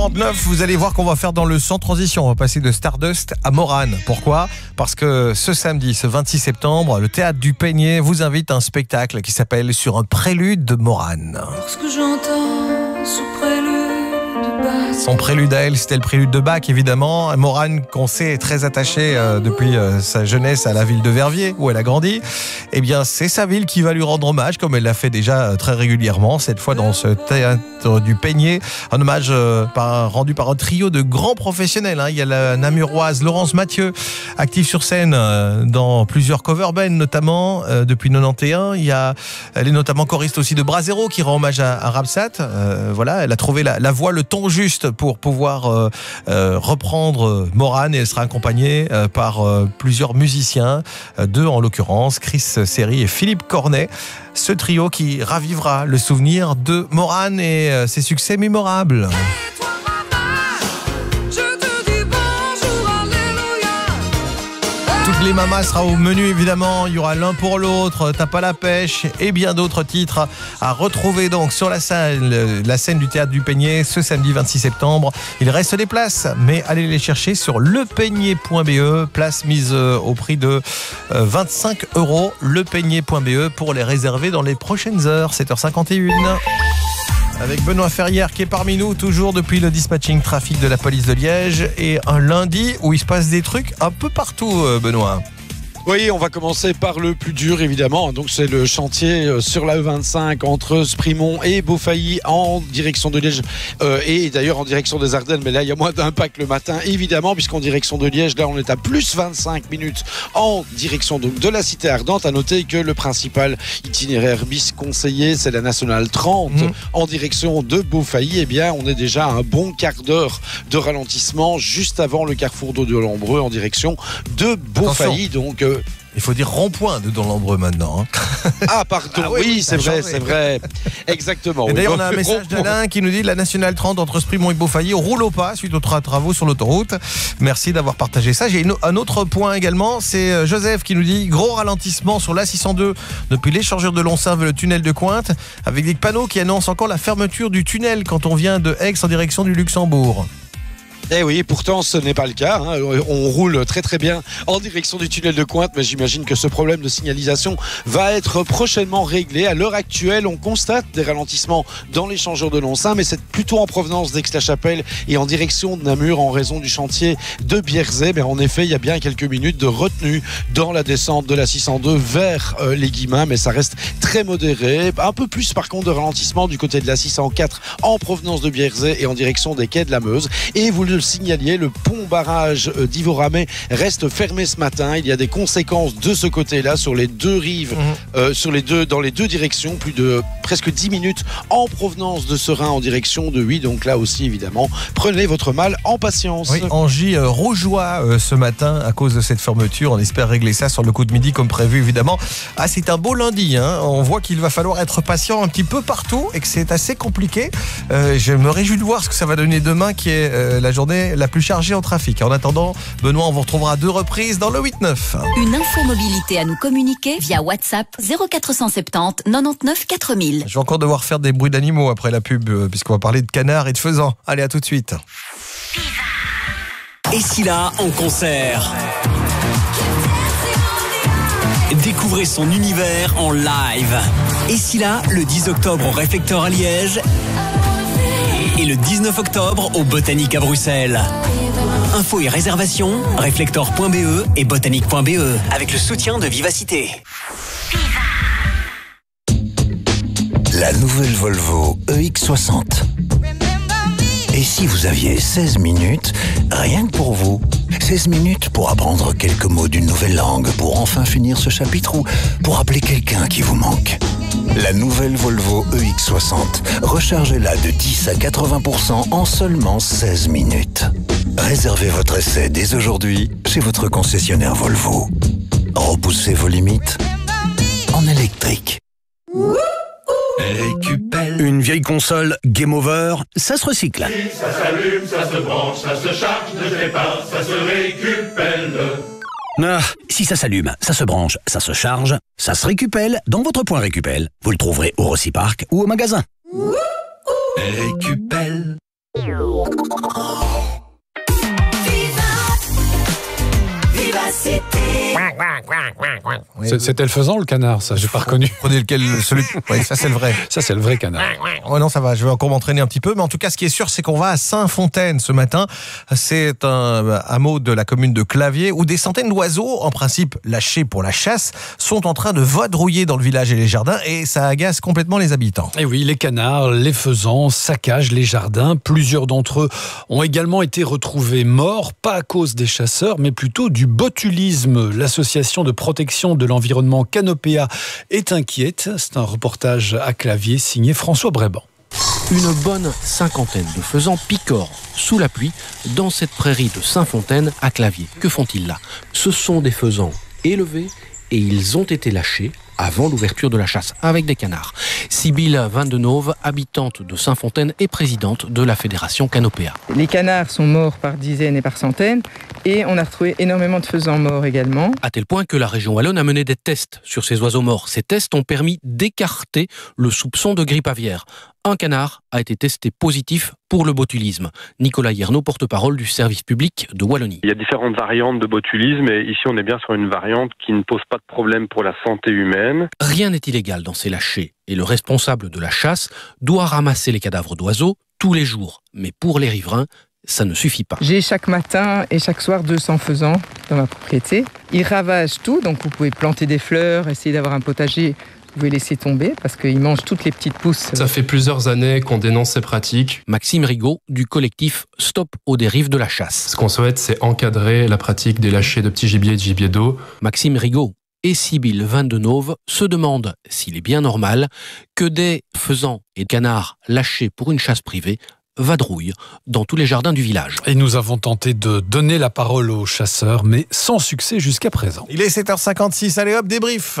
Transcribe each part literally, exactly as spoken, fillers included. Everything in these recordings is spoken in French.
trente-neuf, vous allez voir qu'on va faire dans le sans transition. On va passer de Stardust à Morane. Pourquoi ? Parce que ce samedi, ce vingt-six septembre, le Théâtre du Peigné vous invite à un spectacle qui s'appelle Sur un prélude de Morane. Lorsque j'entends sous prélude de Bach. Son prélude à elle, c'était le prélude de Bach, évidemment. Morane, qu'on sait, est très attachée euh, depuis euh, sa jeunesse à la ville de Verviers, où elle a grandi. Eh bien, c'est sa ville qui va lui rendre hommage, comme elle l'a fait déjà euh, très régulièrement, cette fois dans ce Théâtre du Peigné. Un hommage euh, par, rendu par un trio de grands professionnels. Hein. Il y a la namuroise Laurence Mathieu, active sur scène euh, dans plusieurs cover bands, notamment euh, depuis quatre-vingt-onze. Il y a, elle est notamment choriste aussi de Brasero, qui rend hommage à, à Rapsat. Euh, voilà, elle a trouvé la, la voix, le ton juste pour pouvoir euh, euh, reprendre Morane, et elle sera accompagnée euh, par euh, plusieurs musiciens, euh, deux en l'occurrence, Chris Seri et Philippe Cornet. Ce trio qui ravivera le souvenir de Morane et euh, ses succès mémorables. Toutes les mamas sera au menu, évidemment. Il y aura l'un pour l'autre, T'as pas la pêche et bien d'autres titres à retrouver donc sur la scène, la scène du Théâtre du Peigné ce samedi vingt-six septembre. Il reste des places, mais allez les chercher sur lepeigné point b e. Place mise au prix de vingt-cinq euros. lepeigné point b e pour les réserver dans les prochaines heures. sept heures cinquante et une. Avec Benoît Ferrière qui est parmi nous, toujours depuis le dispatching trafic de la police de Liège. Et un lundi où il se passe des trucs un peu partout, Benoît. Oui, on va commencer par le plus dur, évidemment. Donc, c'est le chantier sur la E vingt-cinq entre Sprimont et Beaufailly en direction de Liège euh, et d'ailleurs en direction des Ardennes. Mais là, il y a moins d'impact le matin, évidemment, puisqu'en direction de Liège, là, on est à plus vingt-cinq minutes en direction donc, de la cité ardente. À noter que le principal itinéraire bis conseillé, c'est la nationale trente mmh. en direction de Beaufailly. Eh bien, on est déjà à un bon quart d'heure de ralentissement juste avant le carrefour d'Audieu-Lambreux en direction de Beaufailly. Attention. Donc, euh, il faut dire rond-point de Lambreux maintenant. Hein. Ah, pardon, ah, oui, oui c'est vrai, c'est vrai. Exactement. Et oui. d'ailleurs, on a un message d'Alain qui nous dit la nationale trente entre Sprimont et Beaufailly roule au pas suite aux travaux sur l'autoroute. Merci d'avoir partagé ça. J'ai un autre point également, c'est Joseph qui nous dit gros ralentissement sur l'A six cent deux depuis l'échangeur de Lonsarve vers le tunnel de Cointe, avec des panneaux qui annoncent encore la fermeture du tunnel quand on vient de Aix en direction du Luxembourg. Eh oui, pourtant ce n'est pas le cas. Hein. On roule très très bien en direction du tunnel de Cointe, mais j'imagine que ce problème de signalisation va être prochainement réglé. À l'heure actuelle, on constate des ralentissements dans l'échangeur de Lonsarve, mais c'est plutôt en provenance d'Aix-la-Chapelle et en direction de Namur en raison du chantier de Bierzet. Mais en effet, il y a bien quelques minutes de retenue dans la descente de la six cent deux vers euh, les Guillemins, mais ça reste très modéré. Un peu plus par contre de ralentissement du côté de la six cent quatre en provenance de Bierzet et en direction des quais de la Meuse. Et vous le signaliez, le pont barrage d'Ivoramé reste fermé ce matin. Il y a des conséquences de ce côté-là sur les deux rives, mmh. euh, sur les deux, dans les deux directions, plus de presque dix minutes en provenance de Serein en direction de Huy. Donc là aussi, évidemment, prenez votre mal en patience. Oui, Angie euh, rougeoie euh, ce matin à cause de cette fermeture. On espère régler ça sur le coup de midi comme prévu, évidemment. Ah, c'est un beau lundi. Hein. On voit qu'il va falloir être patient un petit peu partout et que c'est assez compliqué. Euh, je me réjouis de voir ce que ça va donner demain, qui est euh, la journée la plus chargée en trafic. En attendant, Benoît, on vous retrouvera à deux reprises dans le huit neuf. Une info mobilité à nous communiquer via WhatsApp zéro quatre cent soixante-dix quatre-vingt-dix-neuf quatre mille. Je vais encore devoir faire des bruits d'animaux après la pub, puisqu'on va parler de canards et de faisans. Allez, à tout de suite. Et si là, en concert, découvrez son univers en live. Et si là, le dix octobre au Réflecteur à Liège et le dix-neuf octobre au Botanique à Bruxelles. Infos et réservations, réflector point b e et botanique point b e, avec le soutien de Vivacité. La nouvelle Volvo E X soixante. Et si vous aviez seize minutes, rien que pour vous, seize minutes pour apprendre quelques mots d'une nouvelle langue, pour enfin finir ce chapitre ou pour appeler quelqu'un qui vous manque. La nouvelle Volvo E X soixante. Rechargez-la de dix à quatre-vingts pour cent en seulement seize minutes. Réservez votre essai dès aujourd'hui chez votre concessionnaire Volvo. Repoussez vos limites en électrique. Récupère. Une vieille console Game Over, ça se recycle. Si ça s'allume, ça se branche, ça se charge, ne sais pas, ça se récupère. Ah, si ça s'allume, ça se branche, ça se charge, ça se récupère dans votre point Récupel. Vous le trouverez au Rossi Park ou au magasin. Récupère. Oui. C'était le faisan, le canard, ça, j'ai pas reconnu. Prenez lequel, celui. Oui, ça c'est le vrai. Ça, c'est le vrai canard. Oh non, ça va, je vais encore m'entraîner un petit peu. Mais en tout cas, ce qui est sûr, c'est qu'on va à Saint-Fontaine ce matin. C'est un hameau de la commune de Claviers où des centaines d'oiseaux, en principe lâchés pour la chasse, sont en train de vadrouiller dans le village et les jardins et ça agace complètement les habitants. Et oui, les canards, les faisans saccagent les jardins. Plusieurs d'entre eux ont également été retrouvés morts, pas à cause des chasseurs, mais plutôt du botulisme. L'association de protection de l'environnement Canopéa est inquiète. C'est un reportage à Claviers signé François Bréban. Une bonne cinquantaine de faisans picorent sous la pluie dans cette prairie de Saint-Fontaine à Claviers. Que font-ils là? Ce sont des faisans élevés et ils ont été lâchés avant l'ouverture de la chasse avec des canards. Sibylle Vandenove, habitante de Saint-Fontaine et présidente de la fédération Canopéa. Les canards sont morts par dizaines et par centaines et on a retrouvé énormément de faisans morts également. À tel point que la région wallonne a mené des tests sur ces oiseaux morts. Ces tests ont permis d'écarter le soupçon de grippe aviaire. Un canard a été testé positif pour le botulisme. Nicolas Yernaud, porte-parole du service public de Wallonie. Il y a différentes variantes de botulisme et ici on est bien sur une variante qui ne pose pas de problème pour la santé humaine. Rien n'est illégal dans ces lâchers et le responsable de la chasse doit ramasser les cadavres d'oiseaux tous les jours. Mais pour les riverains, ça ne suffit pas. J'ai chaque matin et chaque soir deux cents faisans dans ma propriété. Ils ravagent tout, donc vous pouvez planter des fleurs, essayer d'avoir un potager. Vous pouvez laisser tomber parce qu'ils mangent toutes les petites pousses. Ça fait plusieurs années qu'on dénonce ces pratiques. Maxime Rigaud, du collectif Stop aux dérives de la chasse. Ce qu'on souhaite, c'est encadrer la pratique des lâchers de petits gibiers et de gibier d'eau. Maxime Rigaud et Sibylle Vandenove se demandent s'il est bien normal que des faisans et canards lâchés pour une chasse privée vadrouillent dans tous les jardins du village. Et nous avons tenté de donner la parole aux chasseurs, mais sans succès jusqu'à présent. Il est sept heures cinquante-six, allez hop, débrief.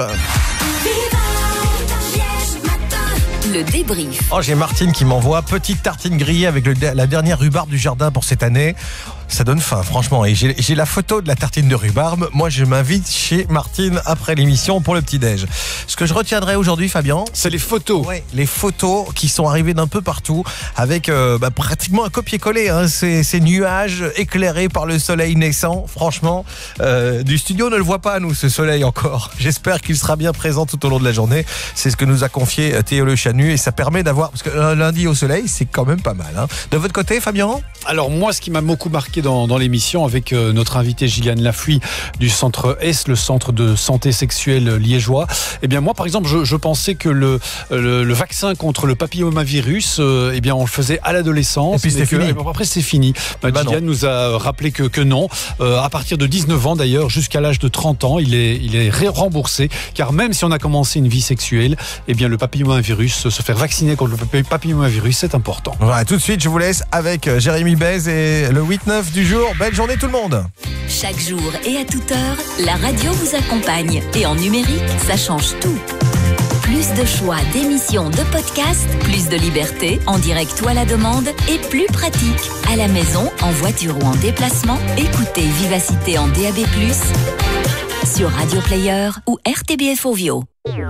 Le débrief. Oh, j'ai Martine qui m'envoie petite tartine grillée avec le, la dernière rhubarbe du jardin pour cette année. Ça donne faim, franchement. Et j'ai, j'ai la photo de la tartine de rhubarbe. Moi, je m'invite chez Martine après l'émission pour le petit-déj. Ce que je retiendrai aujourd'hui, Fabien, c'est les photos. Ouais, les photos qui sont arrivées d'un peu partout avec euh, bah, pratiquement un copier-coller. Hein, ces, ces nuages éclairés par le soleil naissant. Franchement, euh, du studio, on ne le voit pas, nous, ce soleil encore. J'espère qu'il sera bien présent tout au long de la journée. C'est ce que nous a confié Théo Le Chanu et ça permet d'avoir... Parce que un lundi au soleil, c'est quand même pas mal. Hein. De votre côté, Fabien ? Alors moi, ce qui m'a beaucoup marqué dans, dans l'émission avec euh, notre invité Gilliane Lafouille du centre S, le centre de santé sexuelle liégeois, eh bien moi par exemple je, je pensais que le, le, le vaccin contre le papillomavirus, euh, eh bien on le faisait à l'adolescence. Et puis c'est fini. Et après c'est fini. Bah, bah Gilliane non. nous a rappelé que, que non. Euh, à partir de dix-neuf ans d'ailleurs, jusqu'à l'âge de trente ans, il est, il est remboursé. Car même si on a commencé une vie sexuelle, eh bien le papillomavirus, se faire vacciner contre le papillomavirus, c'est important. Voilà, tout de suite je vous laisse avec Jérémy Bez et le huit neuf du jour. Belle journée tout le monde. Chaque jour et à toute heure, la radio vous accompagne. Et en numérique, ça change tout. Plus de choix d'émissions, de podcasts, plus de liberté, en direct ou à la demande, et plus pratique. À la maison, en voiture ou en déplacement, écoutez Vivacité en D A B plus, sur Radio Player ou R T B F Ovio.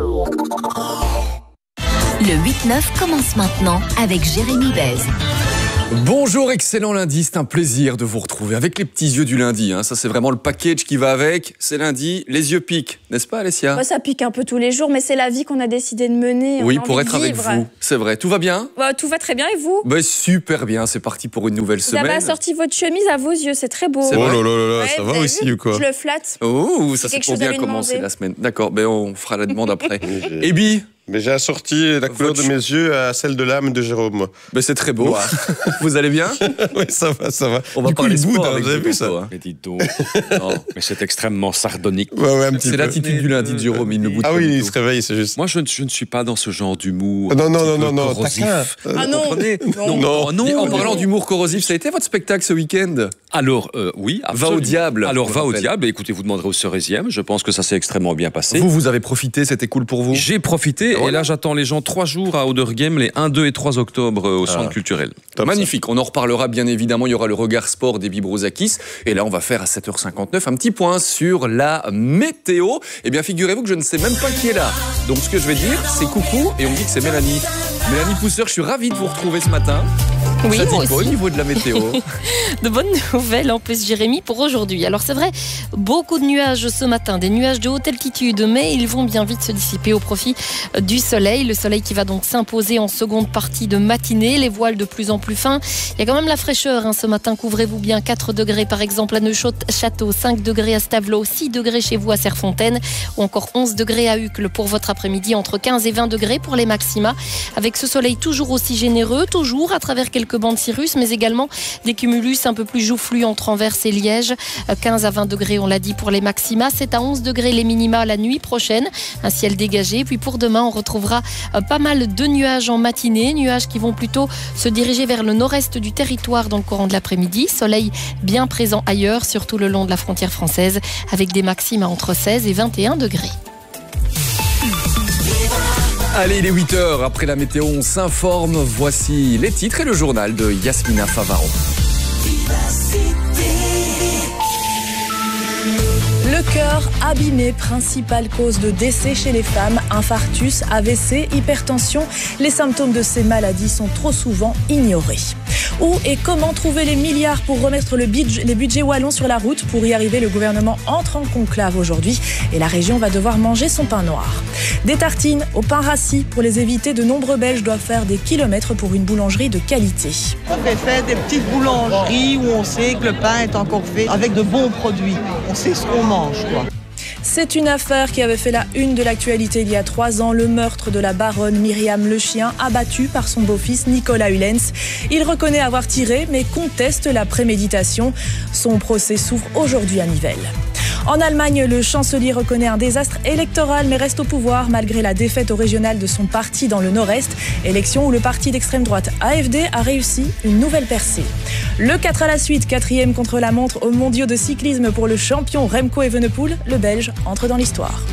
Le huit neuf commence maintenant avec Jérémy Bez. Bonjour, excellent lundi, c'est un plaisir de vous retrouver avec les petits yeux du lundi, hein. Ça c'est vraiment le package qui va avec, c'est lundi, les yeux piquent, n'est-ce pas Alessia? Bah, ça pique un peu tous les jours, mais c'est la vie qu'on a décidé de mener. Oui, pour être avec vous, c'est vrai. Tout va bien? Bah, tout va très bien, et vous? Bah, super bien, c'est parti pour une nouvelle vous semaine. Vous avez assorti votre chemise à vos yeux, c'est très beau. C'est oh là là là là, ouais, ça va aussi ou quoi? Je le flatte. Oh, ça c'est pour bien commencer la semaine. D'accord, ben on fera la demande après. Ebi? Mais j'ai assorti la couleur de mes yeux à celle de l'âme de Jérôme. Ben c'est très beau. Ouais. Vous allez bien? Oui, ça va, ça va. On va du parler coup, sport. Vous avez vu ça? Hein. Mais dites donc. Non, mais c'est extrêmement sardonique. Ouais, ouais, un petit c'est peu. l'attitude du lundi de Jérôme, il ne boude ah pas. Ah oui, du il tout. se réveille, c'est juste. Moi, je ne, je ne suis pas dans ce genre d'humour. Non, non, non, non, non, corrosif. Ah non, non, non, non. En parlant d'humour corrosif, ça a été votre spectacle ce week-end? Alors, euh, oui, absolument. Va au diable. Alors, va au diable. Écoutez, vous demanderez au Cerisième. Je pense que ça s'est extrêmement bien passé. Vous, vous avez profité, c'était cool pour vous? J'ai profité, voilà. Et là, j'attends les gens trois jours à Game les un, deux et trois octobre au centre ah. culturel. Top, magnifique, ça. On en reparlera bien évidemment, il y aura le regard sport des Bibrosakis et là on va faire à sept heures cinquante-neuf un petit point sur la météo. Eh bien figurez-vous que je ne sais même pas qui est là. Donc ce que je vais dire c'est coucou et on me dit que c'est Mélanie. Mélanie Pousseur, je suis ravi de vous retrouver ce matin. Oui, Ça dit moi quoi aussi. au niveau de la météo? De bonnes nouvelles en plus, Jérémy, pour aujourd'hui. Alors c'est vrai, beaucoup de nuages ce matin, des nuages de haute altitude, mais ils vont bien vite se dissiper au profit du soleil. Le soleil qui va donc s'imposer en seconde partie de matinée, les voiles de plus en plus fins. Il y a quand même la fraîcheur hein, ce matin, couvrez-vous bien. quatre degrés par exemple à Neuchâtel-Château, cinq degrés à Stavelot, six degrés chez vous à Serfontaine, ou encore onze degrés à Uccle pour votre après-midi, entre quinze et vingt degrés pour les maxima. Avec ce soleil toujours aussi généreux, toujours à travers quelques bandes cirrus, mais également des cumulus un peu plus joufflus entre Anvers et Liège. quinze à vingt degrés, on l'a dit, pour les maxima. C'est à onze degrés les minima la nuit prochaine. Un ciel dégagé. Puis pour demain, on retrouvera pas mal de nuages en matinée. Nuages qui vont plutôt se diriger vers le nord-est du territoire dans le courant de l'après-midi. Soleil bien présent ailleurs, surtout le long de la frontière française, avec des maxima entre seize et vingt et un degrés. Allez, il est huit heures. Après la météo, on s'informe. Voici les titres et le journal de Yasmina Favaro. Le cœur abîmé, principale cause de décès chez les femmes, infarctus, A V C, hypertension. Les symptômes de ces maladies sont trop souvent ignorés. Où et comment trouver les milliards pour remettre le budget, les budgets wallons sur la route? Pour y arriver, le gouvernement entre en conclave aujourd'hui et la région va devoir manger son pain noir. Des tartines au pain rassis. Pour les éviter, de nombreux Belges doivent faire des kilomètres pour une boulangerie de qualité. On fait faire des petites boulangeries où on sait que le pain est encore fait avec de bons produits. On sait ce qu'on mange, quoi. C'est une affaire qui avait fait la une de l'actualité il y a trois ans, le meurtre de la baronne Myriam Le Chien, abattue par son beau-fils Nicolas Hulens. Il reconnaît avoir tiré, mais conteste la préméditation. Son procès s'ouvre aujourd'hui à Nivelles. En Allemagne, le chancelier reconnaît un désastre électoral, mais reste au pouvoir malgré la défaite au régional de son parti dans le Nord-Est. Élection où le parti d'extrême droite A F D a réussi une nouvelle percée. Le quatre à la suite, quatrième contre la montre aux mondiaux de cyclisme pour le champion Remco Evenepoel. Le Belge entre dans l'histoire.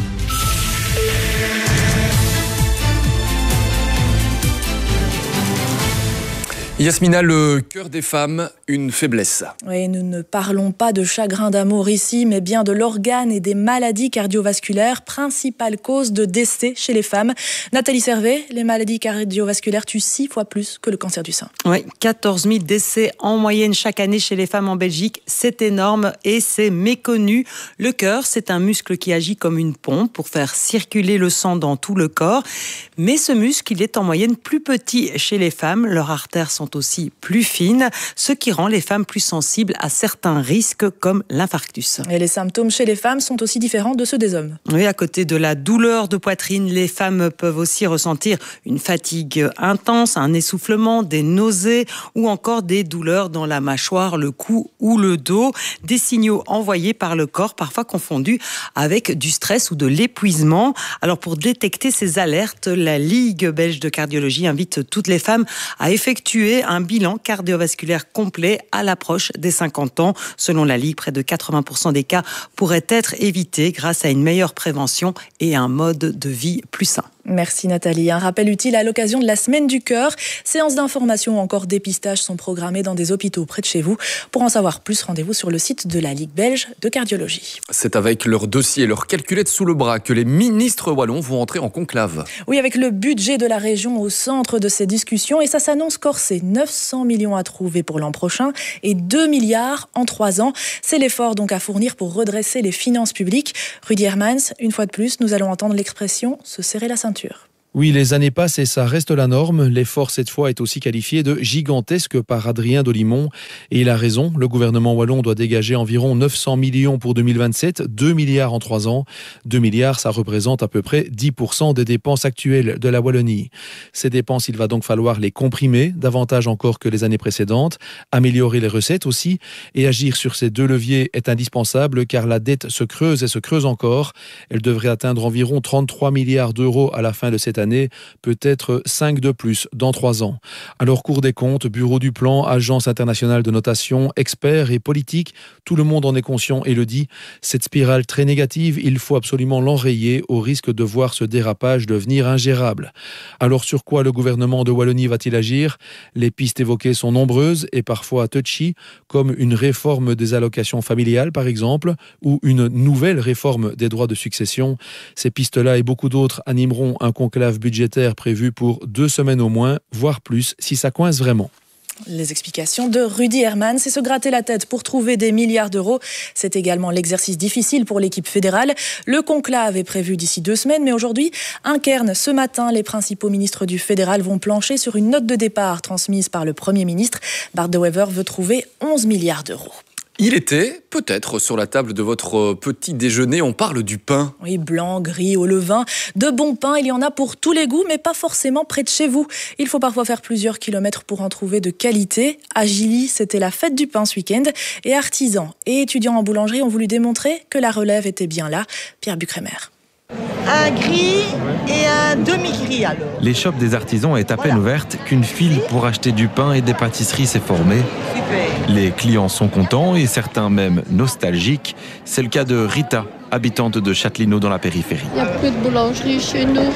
Yasmina, le cœur des femmes, une faiblesse. Oui, nous ne parlons pas de chagrin d'amour ici, mais bien de l'organe et des maladies cardiovasculaires, principale cause de décès chez les femmes. Nathalie Servet, les maladies cardiovasculaires tuent six fois plus que le cancer du sein. Oui, quatorze mille décès en moyenne chaque année chez les femmes en Belgique. C'est énorme et c'est méconnu. Le cœur, c'est un muscle qui agit comme une pompe pour faire circuler le sang dans tout le corps. Mais ce muscle, il est en moyenne plus petit chez les femmes. Leurs artères sont aussi plus fines, ce qui rend les femmes plus sensibles à certains risques comme l'infarctus. Et les symptômes chez les femmes sont aussi différents de ceux des hommes. Oui, à côté de la douleur de poitrine, les femmes peuvent aussi ressentir une fatigue intense, un essoufflement, des nausées ou encore des douleurs dans la mâchoire, le cou ou le dos. Des signaux envoyés par le corps, parfois confondus avec du stress ou de l'épuisement. Alors pour détecter ces alertes, la Ligue belge de cardiologie invite toutes les femmes à effectuer un bilan cardiovasculaire complet à l'approche des cinquante ans. Selon la Ligue, près de quatre-vingts pour cent des cas pourraient être évités grâce à une meilleure prévention et un mode de vie plus sain. Merci Nathalie. Un rappel utile à l'occasion de la semaine du cœur. Séances d'information ou encore dépistage sont programmées dans des hôpitaux près de chez vous. Pour en savoir plus, rendez-vous sur le site de la Ligue belge de cardiologie. C'est avec leur dossier et leur calculette sous le bras que les ministres wallons vont entrer en conclave. Oui, avec le budget de la région au centre de ces discussions, et ça s'annonce corsé. neuf cents millions à trouver pour l'an prochain et deux milliards en trois ans. C'est l'effort donc à fournir pour redresser les finances publiques. Rudy Hermans, une fois de plus, nous allons entendre l'expression « se serrer la ceinture ». Oui, les années passent et ça reste la norme. L'effort, cette fois, est aussi qualifié de gigantesque par Adrien Dolimon. Et il a raison, le gouvernement wallon doit dégager environ neuf cents millions pour deux mille vingt-sept, deux milliards en trois ans. deux milliards, ça représente à peu près dix pour cent des dépenses actuelles de la Wallonie. Ces dépenses, il va donc falloir les comprimer, davantage encore que les années précédentes, améliorer les recettes aussi, et agir sur ces deux leviers est indispensable car la dette se creuse et se creuse encore. Elle devrait atteindre environ trente-trois milliards d'euros à la fin de cette année, peut-être cinq de plus dans trois ans. Alors, Cour des comptes, Bureau du plan, Agence internationale de notation, experts et politiques, tout le monde en est conscient et le dit. Cette spirale très négative, il faut absolument l'enrayer au risque de voir ce dérapage devenir ingérable. Alors, sur quoi le gouvernement de Wallonie va-t-il agir? Les pistes évoquées sont nombreuses et parfois touchy, comme une réforme des allocations familiales par exemple, ou une nouvelle réforme des droits de succession. Ces pistes-là et beaucoup d'autres animeront un conclave budgétaire prévu pour deux semaines au moins, voire plus, si ça coince vraiment. Les explications de Rudy Herman, c'est se gratter la tête pour trouver des milliards d'euros. C'est également l'exercice difficile pour l'équipe fédérale. Le conclave est prévu d'ici deux semaines, mais aujourd'hui, un cairn. Ce matin, les principaux ministres du fédéral vont plancher sur une note de départ transmise par le Premier ministre. Bart De Wever veut trouver onze milliards d'euros. Il était peut-être sur la table de votre petit déjeuner, on parle du pain. Oui, blanc, gris, au levain. De bons pains, il y en a pour tous les goûts, mais pas forcément près de chez vous. Il faut parfois faire plusieurs kilomètres pour en trouver de qualité. À Gilly, c'était la fête du pain ce week-end. Et artisans et étudiants en boulangerie ont voulu démontrer que la relève était bien là. Pierre Bucrémer. Un gris et un demi-gris alors. L'échoppe des artisans est à peine voilà. ouverte qu'une file pour acheter du pain et des pâtisseries s'est formée. Super. Les clients sont contents et certains même nostalgiques. C'est le cas de Rita, habitante de Châtelineau dans la périphérie. Il n'y a plus de boulangerie chez nous.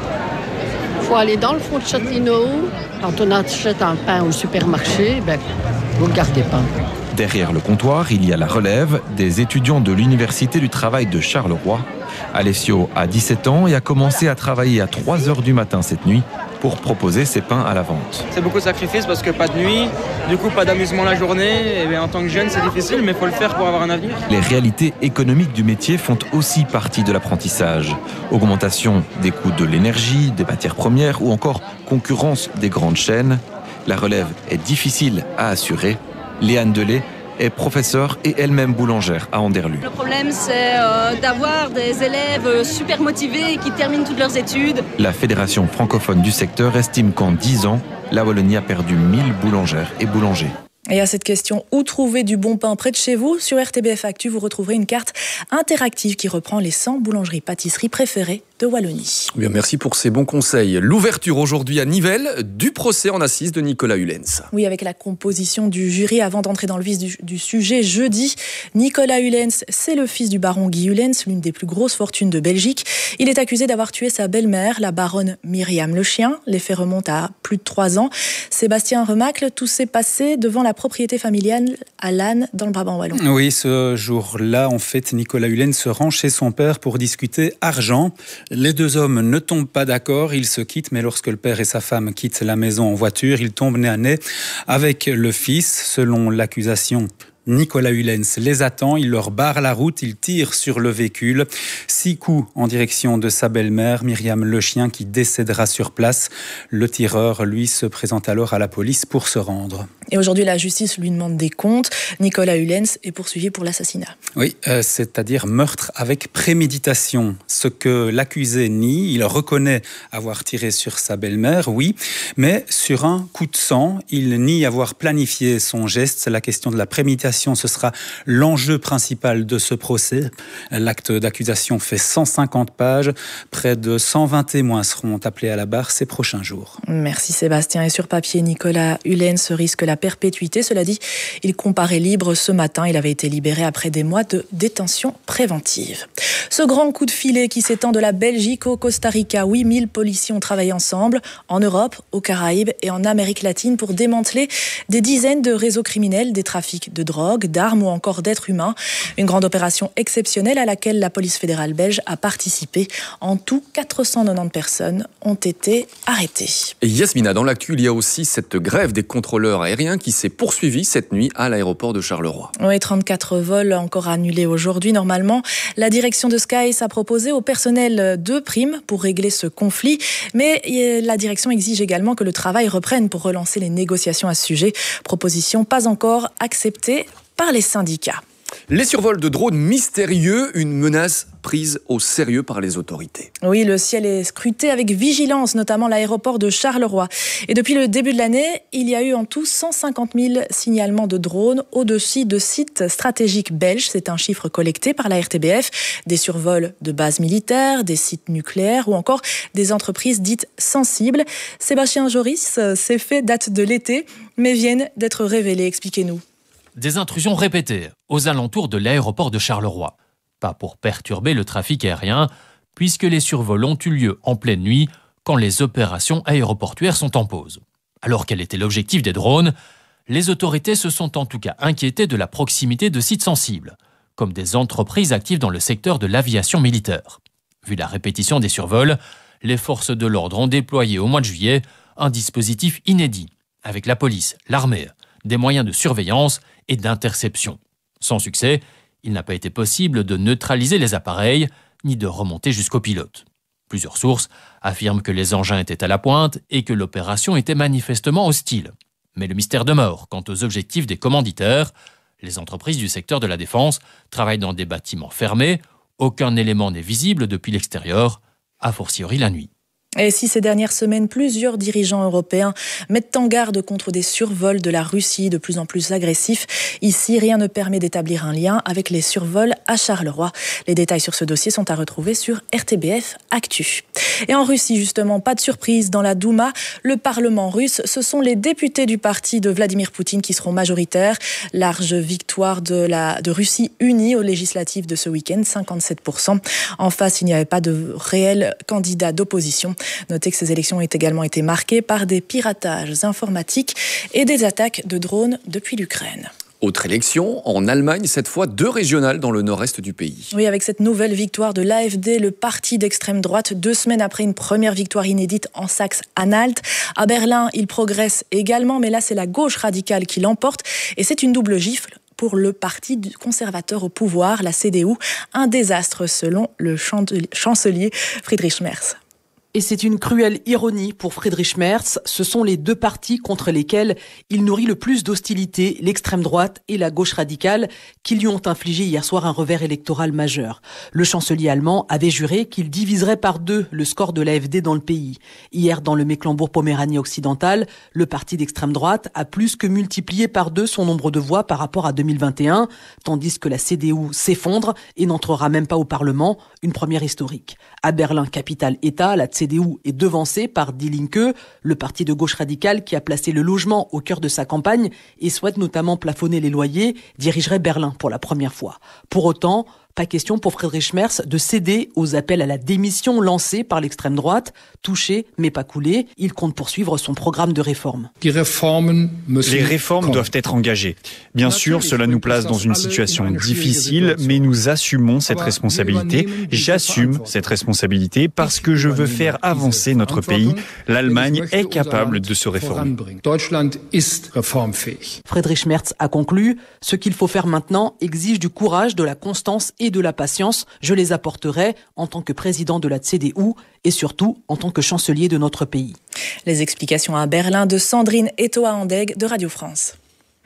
Il faut aller dans le fond de Châtelineau. Quand on achète un pain au supermarché, ben, vous ne gardez pas. Derrière le comptoir, il y a la relève des étudiants de l'Université du Travail de Charleroi. Alessio a dix-sept ans et a commencé à travailler à trois heures du matin cette nuit pour proposer ses pains à la vente. C'est beaucoup de sacrifices parce que pas de nuit, du coup pas d'amusement la journée. Et bien, en tant que jeune, c'est difficile, mais il faut le faire pour avoir un avenir. Les réalités économiques du métier font aussi partie de l'apprentissage. Augmentation des coûts de l'énergie, des matières premières ou encore concurrence des grandes chaînes. La relève est difficile à assurer. Léane Delay est professeure et elle-même boulangère à Anderlu. Le problème, c'est euh, d'avoir des élèves super motivés qui terminent toutes leurs études. La Fédération francophone du secteur estime qu'en dix ans, la Wallonie a perdu mille boulangères et boulangers. Et à cette question, où trouver du bon pain près de chez vous? Sur R T B F Actu, vous retrouverez une carte interactive qui reprend les cent boulangeries-pâtisseries préférées de Wallonie. Bien, merci pour ces bons conseils. L'ouverture aujourd'hui à Nivelles du procès en assises de Nicolas Hulens. Oui, avec la composition du jury. Avant d'entrer dans le vif du, du sujet, jeudi, Nicolas Hulens, c'est le fils du baron Guy Hulens, l'une des plus grosses fortunes de Belgique. Il est accusé d'avoir tué sa belle-mère, la baronne Myriam Le Chien. Les faits remontent à plus de trois ans. Sébastien Remacle, tout s'est passé devant la propriété familiale à Lannes, dans le Brabant wallon. Oui, ce jour-là, en fait, Nicolas Hulens se rend chez son père pour discuter argent. Les deux hommes ne tombent pas d'accord, ils se quittent, mais lorsque le père et sa femme quittent la maison en voiture, ils tombent nez à nez avec le fils. Selon l'accusation, Nicolas Hulens les attend, il leur barre la route, il tire sur le véhicule. Six coups en direction de sa belle-mère, Myriam Le Chien, qui décédera sur place. Le tireur, lui, se présente alors à la police pour se rendre. Et aujourd'hui, la justice lui demande des comptes. Nicolas Hulens est poursuivi pour l'assassinat. Oui, euh, c'est-à-dire meurtre avec préméditation. Ce que l'accusé nie, il reconnaît avoir tiré sur sa belle-mère, oui, mais sur un coup de sang, il nie avoir planifié son geste. C'est la question de la préméditation. Ce sera l'enjeu principal de ce procès. L'acte d'accusation fait cent cinquante pages. Près de cent vingt témoins seront appelés à la barre ces prochains jours. Merci Sébastien. Et sur papier, Nicolas Hulens risque la perpétuité. Cela dit, il comparaît libre ce matin. Il avait été libéré après des mois de détention préventive. Ce grand coup de filet qui s'étend de la Belgique au Costa Rica. huit mille policiers ont travaillé ensemble en Europe, aux Caraïbes et en Amérique latine pour démanteler des dizaines de réseaux criminels, des trafics de drogue, d'armes ou encore d'êtres humains. Une grande opération exceptionnelle à laquelle la police fédérale belge a participé. En tout, quatre cent quatre-vingt-dix personnes ont été arrêtées. Et Yasmina, dans l'actu, il y a aussi cette grève des contrôleurs aériens qui s'est poursuivie cette nuit à l'aéroport de Charleroi. Oui, trente-quatre vols encore annulés aujourd'hui. Normalement, la direction de Sky a proposé au personnel deux primes pour régler ce conflit. Mais la direction exige également que le travail reprenne pour relancer les négociations à ce sujet. Proposition pas encore acceptée par les syndicats. Les survols de drones mystérieux, une menace prise au sérieux par les autorités. Oui, le ciel est scruté avec vigilance, notamment l'aéroport de Charleroi. Et depuis le début de l'année, il y a eu en tout cent cinquante mille signalements de drones au-dessus de sites stratégiques belges. C'est un chiffre collecté par la R T B F. Des survols de bases militaires, des sites nucléaires ou encore des entreprises dites sensibles. Sébastien Joris, ces faits datent de l'été, mais viennent d'être révélés. Expliquez-nous. Des intrusions répétées aux alentours de l'aéroport de Charleroi. Pas pour perturber le trafic aérien, puisque les survols ont eu lieu en pleine nuit, quand les opérations aéroportuaires sont en pause. Alors quel était l'objectif des drones ? Les autorités se sont en tout cas inquiétées de la proximité de sites sensibles, comme des entreprises actives dans le secteur de l'aviation militaire. Vu la répétition des survols, les forces de l'ordre ont déployé au mois de juillet un dispositif inédit. avec la police, l'armée, des moyens de surveillance et d'interception. Sans succès, il n'a pas été possible de neutraliser les appareils, ni de remonter jusqu'au pilote. Plusieurs sources affirment que les engins étaient à la pointe et que l'opération était manifestement hostile. Mais le mystère demeure quant aux objectifs des commanditaires. Les entreprises du secteur de la défense travaillent dans des bâtiments fermés. Aucun élément n'est visible depuis l'extérieur, a fortiori la nuit. Et si ces dernières semaines, plusieurs dirigeants européens mettent en garde contre des survols de la Russie de plus en plus agressifs, ici, rien ne permet d'établir un lien avec les survols à Charleroi. Les détails sur ce dossier sont à retrouver sur R T B F Actu. Et en Russie, justement, pas de surprise, dans la Douma, le Parlement russe, ce sont les députés du parti de Vladimir Poutine qui seront majoritaires. Large victoire de, la, de Russie unie aux législatives de ce week-end, cinquante-sept pour cent. En face, il n'y avait pas de réel candidat d'opposition. Notez que ces élections ont également été marquées par des piratages informatiques et des attaques de drones depuis l'Ukraine. Autre élection, en Allemagne, cette fois deux régionales dans le nord-est du pays. Oui, avec cette nouvelle victoire de l'A F D, le parti d'extrême droite, deux semaines après une première victoire inédite en Saxe-Anhalt. À Berlin, il progresse également, mais là, c'est la gauche radicale qui l'emporte. Et c'est une double gifle pour le parti conservateur au pouvoir, la C D U. Un désastre, selon le chancelier Friedrich Merz. Et c'est une cruelle ironie pour Friedrich Merz. Ce sont les deux partis contre lesquels il nourrit le plus d'hostilité, l'extrême droite et la gauche radicale, qui lui ont infligé hier soir un revers électoral majeur. Le chancelier allemand avait juré qu'il diviserait par deux le score de l'A F D dans le pays. Hier, dans le Mecklembourg-Poméranie occidental, le parti d'extrême droite a plus que multiplié par deux son nombre de voix par rapport à deux mille vingt et un, tandis que la C D U s'effondre et n'entrera même pas au Parlement, une première historique. À Berlin, capitale-État, la C D U est devancée par Die Linke, le parti de gauche radicale qui a placé le logement au cœur de sa campagne et souhaite notamment plafonner les loyers, dirigerait Berlin pour la première fois. Pour autant, pas question pour Friedrich Merz de céder aux appels à la démission lancés par l'extrême droite. Touché, mais pas coulé, il compte poursuivre son programme de réforme. Les réformes doivent être engagées. Bien sûr, cela nous place dans une situation difficile, mais nous assumons cette responsabilité. J'assume cette responsabilité parce que je veux faire avancer notre pays. L'Allemagne est capable de se réformer. Friedrich Merz a conclu, ce qu'il faut faire maintenant exige du courage, de la constance et de la patience. Je les apporterai en tant que président de la C D U et surtout en tant que chancelier de notre pays. Les explications à Berlin de Sandrine Etoa-Andeg de Radio France.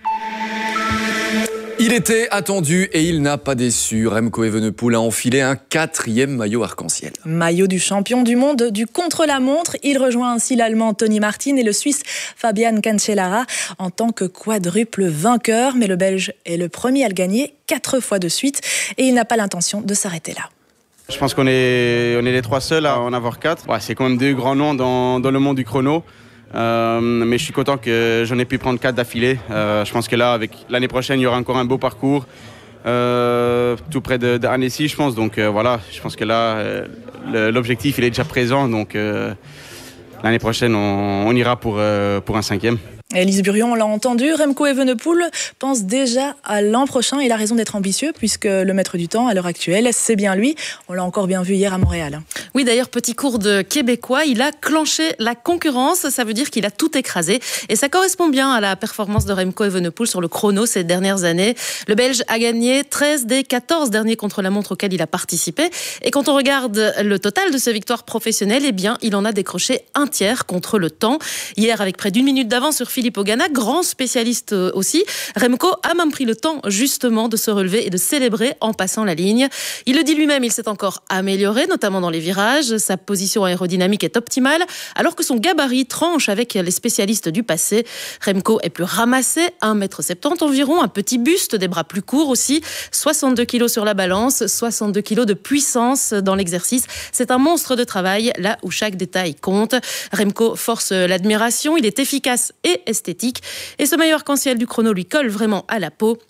Il était attendu et il n'a pas déçu. Remco Evenepoel a enfilé un quatrième maillot arc-en-ciel. Maillot du champion du monde du contre-la-montre. Il rejoint ainsi l'Allemand Tony Martin et le Suisse Fabian Cancellara en tant que quadruple vainqueur. Mais le Belge est le premier à le gagner quatre fois de suite et il n'a pas l'intention de s'arrêter là. Je pense qu'on est, on est les trois seuls à en avoir quatre. Ouais, c'est quand même deux grands noms dans, dans le monde du chrono. Euh, mais je suis content que j'en ai pu prendre quatre d'affilée. Euh, je pense que là, avec l'année prochaine, il y aura encore un beau parcours, euh, tout près de, de Annecy, je pense. Donc euh, voilà, je pense que là, euh, le, l'objectif, il est déjà présent. Donc euh, l'année prochaine, on, on ira pour, euh, pour un cinquième. Elise Burion, on l'a entendu, Remco Evenepoel pense déjà à l'an prochain. Il a raison d'être ambitieux puisque le maître du temps à l'heure actuelle, c'est bien lui. On l'a encore bien vu hier à Montréal. Oui, d'ailleurs, petit cours de québécois, il a clenché la concurrence. Ça veut dire qu'il a tout écrasé. Et ça correspond bien à la performance de Remco Evenepoel sur le chrono ces dernières années. Le Belge a gagné treize des quatorze derniers contre-la-montre auxquels il a participé. Et quand on regarde le total de ses victoires professionnelles, eh bien, il en a décroché un tiers contre le temps. Hier, avec près d'une minute d'avance sur Philippe Ogana, grand spécialiste aussi, Remco a même pris le temps justement de se relever et de célébrer en passant la ligne. Il le dit lui-même, il s'est encore amélioré, notamment dans les virages. Sa position aérodynamique est optimale, alors que son gabarit tranche avec les spécialistes du passé. Remco est plus ramassé, un mètre soixante-dix environ, un petit buste, des bras plus courts aussi, soixante-deux kilos sur la balance, soixante-deux kilos de puissance dans l'exercice. C'est un monstre de travail, là où chaque détail compte. Remco force l'admiration, il est efficace et esthétique. Et ce maillot arc-en-ciel du chrono lui colle vraiment à la peau.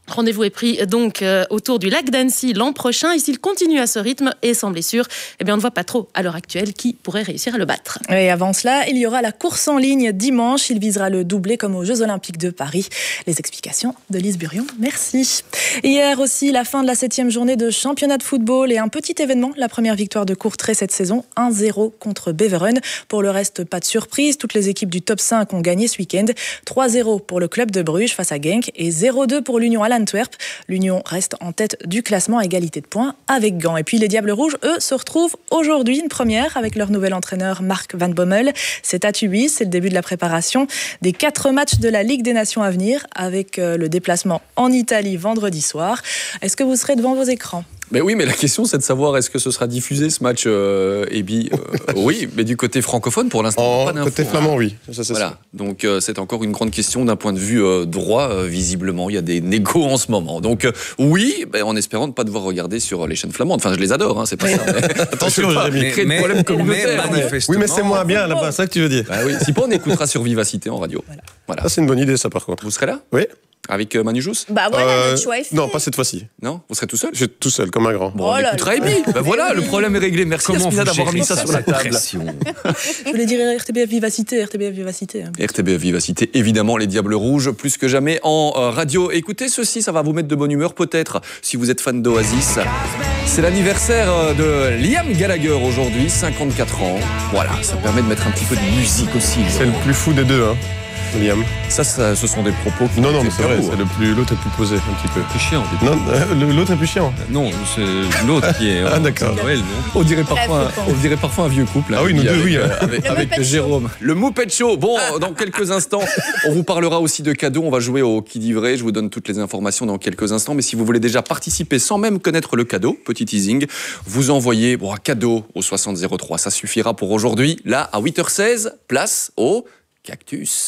Rendez-vous est pris donc euh, autour du lac d'Annecy l'an prochain. Et s'il continue à ce rythme et sans blessure, eh bien on ne voit pas trop à l'heure actuelle qui pourrait réussir à le battre. Et avant cela, il y aura la course en ligne dimanche. Il visera le doublé comme aux Jeux Olympiques de Paris. Les explications de Lise Burion. Merci. Hier aussi, la fin de la septième journée de championnat de football et un petit événement. La première victoire de Courtrai cette saison, un zéro contre Beveren. Pour le reste, pas de surprise. Toutes les équipes du top cinq ont gagné ce week-end. trois zéro pour le club de Bruges face à Genk et zéro deux pour l'Union à l'Antwerp. L'Union reste en tête du classement à égalité de points avec Gand. Et puis les Diables Rouges, eux, se retrouvent aujourd'hui une première avec leur nouvel entraîneur Mark Van Bommel. C'est à Tubize, c'est le début de la préparation des quatre matchs de la Ligue des Nations à venir avec le déplacement en Italie vendredi soir. Est-ce que vous serez devant vos écrans ? Mais oui, mais la question c'est de savoir est-ce que ce sera diffusé ce match euh, Ebi euh, oui, mais du côté francophone pour l'instant. En pas d'infos, côté flamand, oui. Ça, c'est voilà. ça. Donc euh, c'est encore une grande question d'un point de vue euh, droit. Euh, visiblement, il y a des négos en ce moment. Donc euh, oui, ben, en espérant ne pas devoir regarder sur les chaînes flamandes. Enfin, je les adore, hein, c'est pas ça. Mais... Attention, Jérémy. Créer de problèmes communautaires. Mais, mais, oui, mais c'est moins bien, là, c'est ça que tu veux dire. Bah, oui. Si pas, on écoutera sur Vivacité en radio. Voilà. Voilà. Ça, c'est une bonne idée, ça, par contre. Vous serez là ? Oui. Avec euh, Manu Jousse ? Bah voilà, Euh, notre choix est fait. Non, pas cette fois-ci. Non ? Vous serez tout seul ? Je suis tout seul, comme un grand. Bon, on écoutera Ebi. Ben voilà, le problème est réglé. Merci Comment Yasmina vous d'avoir gérez mis ça ça, sur la cette table. pression ? Je voulais dire R T B F Vivacité, R T B F Vivacité. R T B F Vivacité, évidemment, les Diables Rouges, plus que jamais en euh, radio. Écoutez ceci, ça va vous mettre de bonne humeur peut-être, si vous êtes fan d'Oasis. C'est l'anniversaire euh, de Liam Gallagher aujourd'hui, cinquante-quatre ans. Voilà, ça permet de mettre un petit peu de musique aussi. C'est le plus fou des deux, hein, Liam. Ça, ça ce sont des propos qui... Non, non, mais c'est vrai, beaux, c'est le plus, l'autre est plus posé, un petit peu. C'est chiant. Non, euh, l'autre est plus chiant. Non, c'est l'autre qui est... Ah, d'accord. Noël, non ? On dirait parfois, on dirait parfois un vieux couple. Ah oui, nous deux, avec, oui. euh, avec, Le avec Muppet Jérôme. Le Muppet Show. Bon, dans quelques instants, on vous parlera aussi de cadeaux. On va jouer au qui dit vrai. Je vous donne toutes les informations dans quelques instants. Mais si vous voulez déjà participer sans même connaître le cadeau, petit teasing, vous envoyez bon, un cadeau au soixante zéro trois. Ça suffira pour aujourd'hui. Là, à huit heures seize, place au cactus.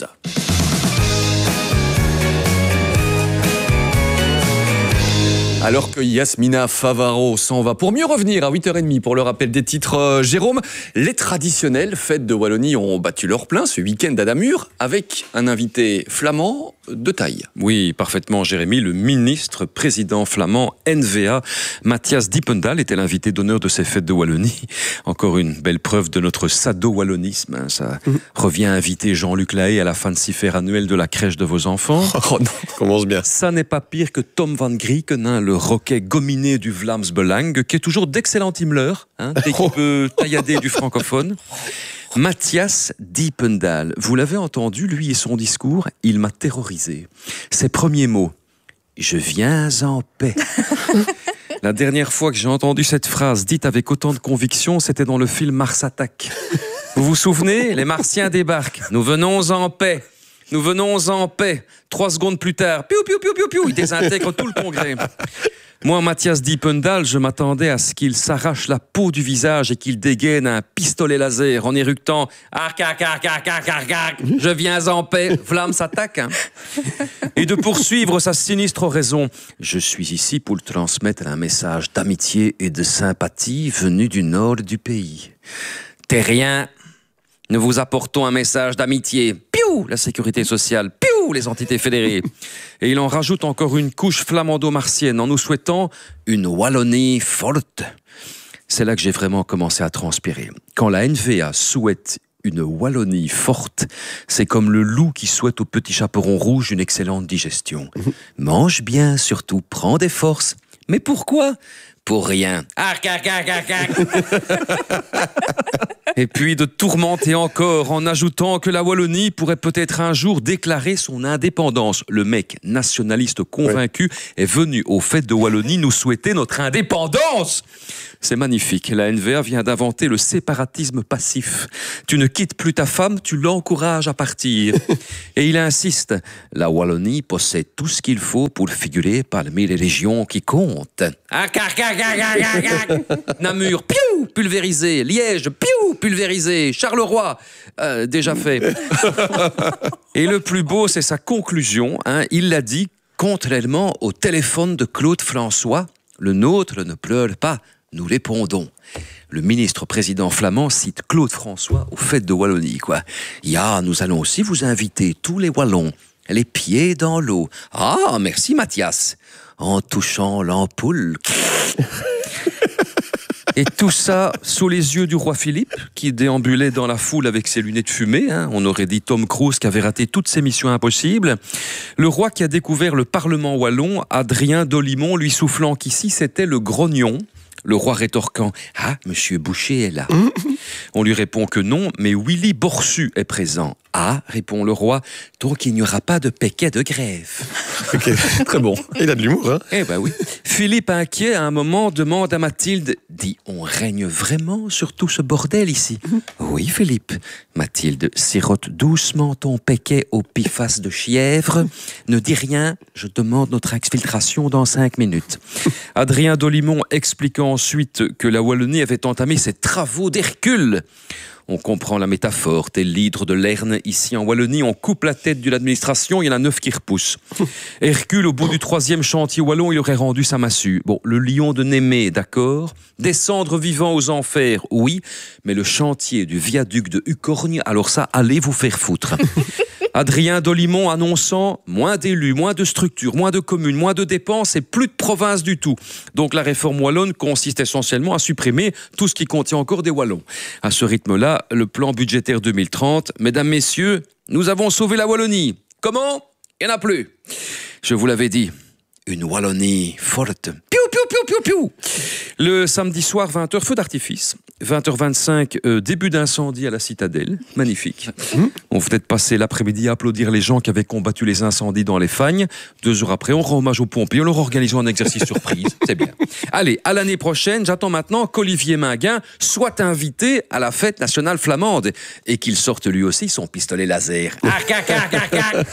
Alors que Yasmina Favaro s'en va pour mieux revenir à huit heures trente pour le rappel des titres, euh, Jérôme, les traditionnelles fêtes de Wallonie ont battu leur plein ce week-end à Namur avec un invité flamand de taille. Oui, parfaitement, Jérémy. Le ministre président flamand N V A, Mathias Diependahl, était l'invité d'honneur de ces fêtes de Wallonie. Encore une belle preuve de notre sado-wallonisme. Hein. Ça mmh. revient à inviter Jean-Luc Lahaye à la fin de cifère annuelle de la crèche de vos enfants. Oh non, commence bien. Ça n'est pas pire que Tom van Grieken, hein, le roquet gominé du Vlaams Belang, qui est toujours d'excellent himmeleur, hein, dès qu'il peut taillader du francophone. Mathias Diependahl, vous l'avez entendu, lui et son discours, il m'a terrorisé. Ses premiers mots, « Je viens en paix ». La dernière fois que j'ai entendu cette phrase dite avec autant de conviction, c'était dans le film Mars Attack. Vous vous souvenez ? Les Martiens débarquent. Nous venons en paix. Nous venons en paix. Trois secondes plus tard, piou, piou, piou, piou, piou, ils désintègrent tout le congrès. Moi, Mathias Diependahl, je m'attendais à ce qu'il s'arrache la peau du visage et qu'il dégaine un pistolet laser en éructant « Arc, arc, arc, arc, arc, arc, arc, je viens en paix, flamme s'attaque hein. » Et de poursuivre sa sinistre raison. « Je suis ici pour transmettre un message d'amitié et de sympathie venu du nord du pays. Terriens, nous vous apportons un message d'amitié. Piou, la sécurité sociale. Piou, les entités fédérées. » Et il en rajoute encore une couche flamando-martienne en nous souhaitant une Wallonie forte. C'est là que j'ai vraiment commencé à transpirer. Quand la N V A souhaite une Wallonie forte, c'est comme le loup qui souhaite au petit chaperon rouge une excellente digestion. Mange bien, surtout, prends des forces. Mais pourquoi ? Pour rien. Arc, arc, arc, arc, arc. Et puis de tourmenter encore en ajoutant que la Wallonie pourrait peut-être un jour déclarer son indépendance. Le mec nationaliste convaincu oui. est venu aux fêtes de Wallonie nous souhaiter notre indépendance. C'est magnifique. La N V A vient d'inventer le séparatisme passif. Tu ne quittes plus ta femme, tu l'encourages à partir. Et il insiste. La Wallonie possède tout ce qu'il faut pour figurer parmi les régions qui comptent. Arc, arc, arc, arc, arc, arc. Namur, piou, pulvérisé. Liège, piou, pulvérisé. Charleroi, euh, déjà fait. Et le plus beau, c'est sa conclusion. Hein. Il l'a dit contrairement au téléphone de Claude François. Le nôtre ne pleure pas. Nous répondons. Le ministre-président flamand cite Claude François aux fêtes de Wallonie, quoi. Ya, nous allons aussi vous inviter, tous les Wallons, les pieds dans l'eau. Ah, merci Mathias. En touchant l'ampoule. Et tout ça sous les yeux du roi Philippe, qui déambulait dans la foule avec ses lunettes fumées. Hein. On aurait dit Tom Cruise qui avait raté toutes ses missions impossibles. Le roi qui a découvert le Parlement wallon, Adrien d'Olimont, lui soufflant qu'ici c'était le grognon. Le roi rétorquant « Ah, monsieur Boucher est là ». On lui répond que non, mais Willy Borsu est présent. « Ah », répond le roi, « donc il n'y aura pas de péquet de grève ». Okay. Très bon. Il a de l'humour, hein. Eh ben oui. Philippe, inquiet, à un moment, demande à Mathilde « Dis, on règne vraiment sur tout ce bordel ici ?» Oui, Philippe. Mathilde sirote doucement ton péquet au piface de chièvre. Ne dis rien, je demande notre exfiltration dans cinq minutes. Adrien d'Olimont expliquant ensuite que la Wallonie avait entamé ses travaux d'Hercule. On comprend la métaphore, tel l'hydre de Lerne. Ici, en Wallonie, on coupe la tête de l'administration, il y en a neuf qui repoussent. Hercule, au bout du troisième chantier wallon, il aurait rendu sa massue. Bon, le lion de Némée, d'accord. Descendre vivant aux enfers, oui. Mais le chantier du viaduc de Ucorgne, alors ça, allez vous faire foutre. Adrien d'Olimont annonçant moins d'élus, moins de structures, moins de communes, moins de dépenses et plus de provinces du tout. Donc la réforme wallonne consiste essentiellement à supprimer tout ce qui contient encore des Wallons. À ce rythme-là, le plan budgétaire deux mille trente, mesdames, messieurs, nous avons sauvé la Wallonie. Comment ? Il n'y en a plus. Je vous l'avais dit, une Wallonie forte. Piou, piou, piou, piou, piou. Le samedi soir, vingt heures, feu d'artifice. vingt heures vingt-cinq, euh, début d'incendie à la citadelle. Magnifique. Mmh. On venait de passer l'après-midi à applaudir les gens qui avaient combattu les incendies dans les Fagnes. Deux heures après, on rend hommage aux pompiers. On leur organise un exercice surprise. C'est bien. Allez, à l'année prochaine, j'attends maintenant qu'Olivier Minguin soit invité à la fête nationale flamande et qu'il sorte lui aussi son pistolet laser. Arc, arc, arc, arc, arc.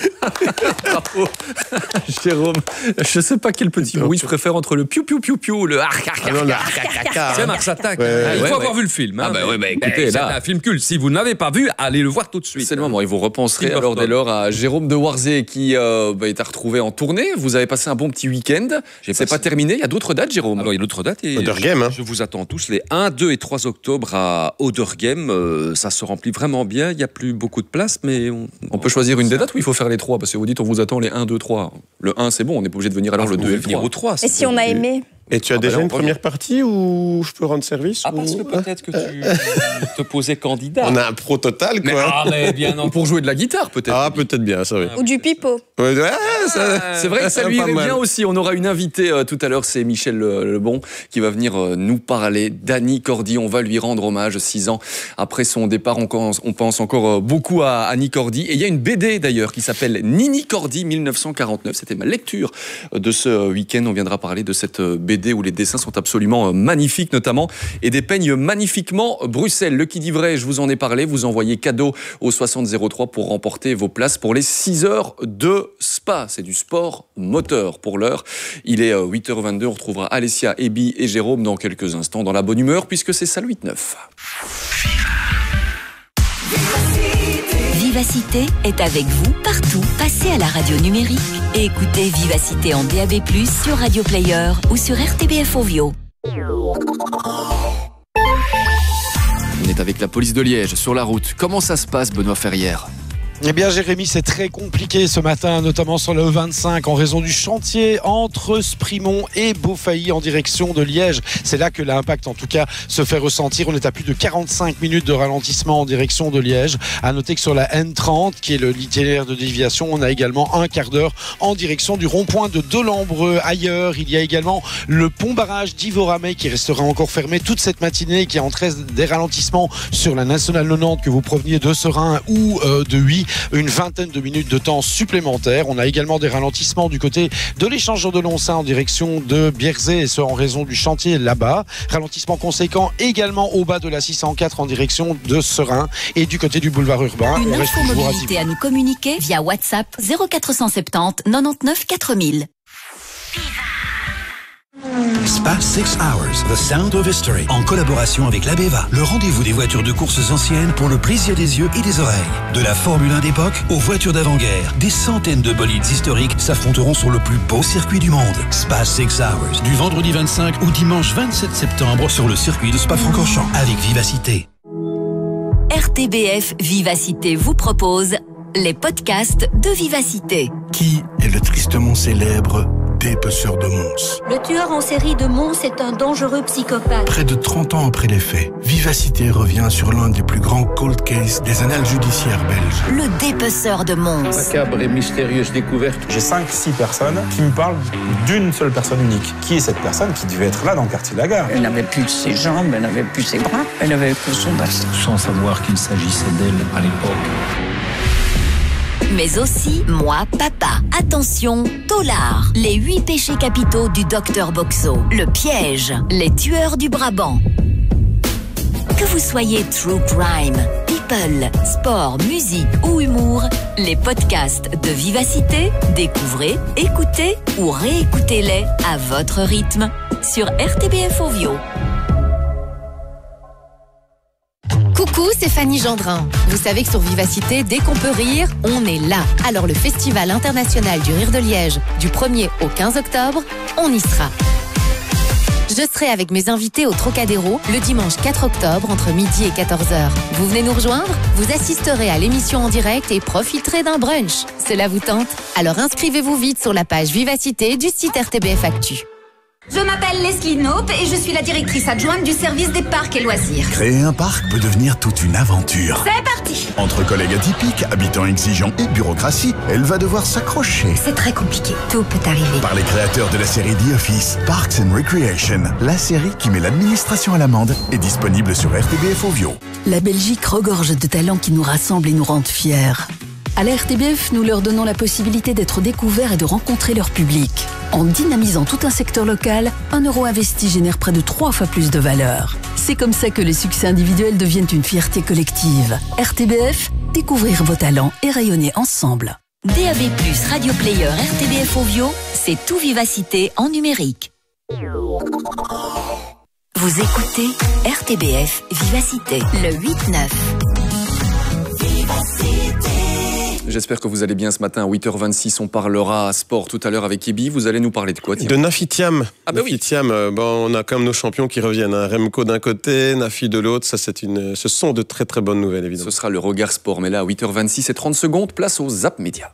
Bravo. Jérôme, je ne sais pas quel petit bruit je préfère entre le piou piou piou piou, le arc arc arc arc arc. C'est Mars Attack. Ouais. Il faut ouais, avoir ouais. vu le film. Hein. Ah bah ouais, bah écoutez, c'est là, un film culte. Si vous n'avez pas vu, allez le voir tout de suite. C'est le moment. Et vous repenserez alors dès lors à Jérôme de Warzé qui euh, bah, est à retrouver en tournée. Vous avez passé un bon petit week-end. C'est passé... pas terminé. Il y a d'autres dates, Jérôme. Alors il y a d'autres dates. Et Oderghem. Hein. Je vous attends tous les un, deux et trois octobre à Oderghem. Euh, ça se remplit vraiment bien. Il n'y a plus beaucoup de place, mais on, on peut choisir une des dates ou il faut faire les trois parce que vous dites on vous attend les un, deux, trois. Le un c'est bon. On n'est pas obligé de venir alors ah, le deux et le trois. Au trois. Et si on a aimé. Et tu as ah déjà bah une première partie où je peux rendre service Ah, parce ou... que peut-être que tu te posais candidat. On a un pro total, quoi. Mais, ah, mais bien non. Pour jouer de la guitare, peut-être. Ah, peut-être bien, ça, oui. Ou du pipeau. Ouais, ouais, ça, c'est vrai que ça lui irait bien aussi. On aura une invitée euh, tout à l'heure, c'est Michel Lebon, qui va venir euh, nous parler d'Annie Cordy. On va lui rendre hommage six ans après son départ. On, on pense encore euh, beaucoup à Annie Cordy. Et il y a une B D, d'ailleurs, qui s'appelle Nini Cordy mille neuf cent quarante-neuf. C'était ma lecture de ce week-end. On viendra parler de cette B D où les dessins sont absolument magnifiques notamment et dépeignent magnifiquement Bruxelles. Le qui dit vrai, je vous en ai parlé, vous envoyez cadeau au soixante zéro trois pour remporter vos places pour les six heures de spa. C'est du sport moteur pour l'heure. Il est huit heures vingt-deux, on retrouvera Alessia, Ebi et Jérôme dans quelques instants dans la bonne humeur puisque c'est ça le huit neuf. Vivacité est avec vous partout. Passez à la radio numérique et écoutez Vivacité en D A B plus, sur Radio Player ou sur R T B F Ovio. On est avec la police de Liège sur la route. Comment ça se passe, Benoît Ferrière ? Eh bien, Jérémy, c'est très compliqué ce matin, notamment sur le vingt-cinq, en raison du chantier entre Sprimont et Beaufailly en direction de Liège. C'est là que l'impact, en tout cas, se fait ressentir. On est à plus de quarante-cinq minutes de ralentissement en direction de Liège. À noter que sur la N trente, qui est le l'itinéraire de déviation, on a également un quart d'heure en direction du rond-point de Delambreux. Ailleurs, il y a également le pont-barrage d'Ivoramey qui restera encore fermé toute cette matinée, qui entraîne des ralentissements sur la nationale quatre-vingt-dix, que vous proveniez de Serein ou euh, de Huy. Une vingtaine de minutes de temps supplémentaire. On a également des ralentissements du côté de l'échangeur de Loncin en direction de Bierzet, et ce en raison du chantier là-bas. Ralentissement conséquent également au bas de la six cent quatre en direction de Serein et du côté du boulevard urbain. Une infomobilité à nous communiquer via WhatsApp zéro quatre cent soixante-dix quatre-vingt-dix-neuf quatre mille. Spa Six Hours, The Sound of History, en collaboration avec l'Abeva, le rendez-vous des voitures de courses anciennes pour le plaisir des yeux et des oreilles. De la Formule un d'époque aux voitures d'avant-guerre, des centaines de bolides historiques s'affronteront sur le plus beau circuit du monde. Spa Six Hours, du vendredi vingt-cinq au dimanche vingt-sept septembre sur le circuit de Spa-Francorchamps avec Vivacité. R T B F Vivacité vous propose les podcasts de Vivacité. Qui est le tristement célèbre dépeceur de Mons? Le tueur en série de Mons est un dangereux psychopathe. Près de trente ans après les faits, Vivacité revient sur l'un des plus grands cold cases des annales judiciaires belges. Le dépeceur de Mons. Macabre et mystérieuse découverte. J'ai cinq six personnes qui me parlent d'une seule personne unique. Qui est cette personne qui devait être là dans le quartier de la Gare? Elle n'avait plus ses jambes, elle n'avait plus ses bras, elle n'avait que son bassin. Sans savoir qu'il s'agissait d'elle à l'époque. Mais aussi Moi Papa. Attention, Tolard. Les huit péchés capitaux du docteur Boxo. Le piège. Les tueurs du Brabant. Que vous soyez true crime, people, sport, musique ou humour, les podcasts de Vivacité, découvrez, écoutez ou réécoutez-les à votre rythme sur R T B F Ovio. Coucou, c'est Fanny Gendrin. Vous savez que sur Vivacité, dès qu'on peut rire, on est là. Alors le Festival international du rire de Liège, du premier au quinze octobre, on y sera. Je serai avec mes invités au Trocadéro le dimanche quatre octobre entre midi et quatorze heures. Vous venez nous rejoindre? Vous assisterez à l'émission en direct et profiterez d'un brunch. Cela vous tente? Alors inscrivez-vous vite sur la page Vivacité du site R T B F Actu. Je m'appelle Leslie Knope et je suis la directrice adjointe du service des parcs et loisirs. Créer un parc peut devenir toute une aventure. C'est parti! Entre collègues atypiques, habitants exigeants et bureaucratie, elle va devoir s'accrocher. C'est très compliqué, tout peut arriver. Par les créateurs de la série The Office, Parks and Recreation, la série qui met l'administration à l'amende, est disponible sur R T B F Ovio. La Belgique regorge de talents qui nous rassemblent et nous rendent fiers. À la R T B F, nous leur donnons la possibilité d'être découverts et de rencontrer leur public. En dynamisant tout un secteur local, un euro investi génère près de trois fois plus de valeur. C'est comme ça que les succès individuels deviennent une fierté collective. R T B F, découvrir vos talents et rayonner ensemble. D A B plus, Radio Player, R T B F Ovio, c'est tout Vivacité en numérique. Vous écoutez R T B F Vivacité, le huit neuf. J'espère que vous allez bien ce matin. À huit heures vingt-six, on parlera sport tout à l'heure avec Ebi. Vous allez nous parler de quoi, Thierry? De Nafi Thiam. Ah bah Nafi oui. Thiam, euh, bon, on a quand même nos champions qui reviennent. Hein. Remco d'un côté, Nafi de l'autre. Ça, c'est une, ce sont de très très bonnes nouvelles, évidemment. Ce sera le regard sport. Mais là, à huit heures vingt-six et trente secondes, place au Zap Média.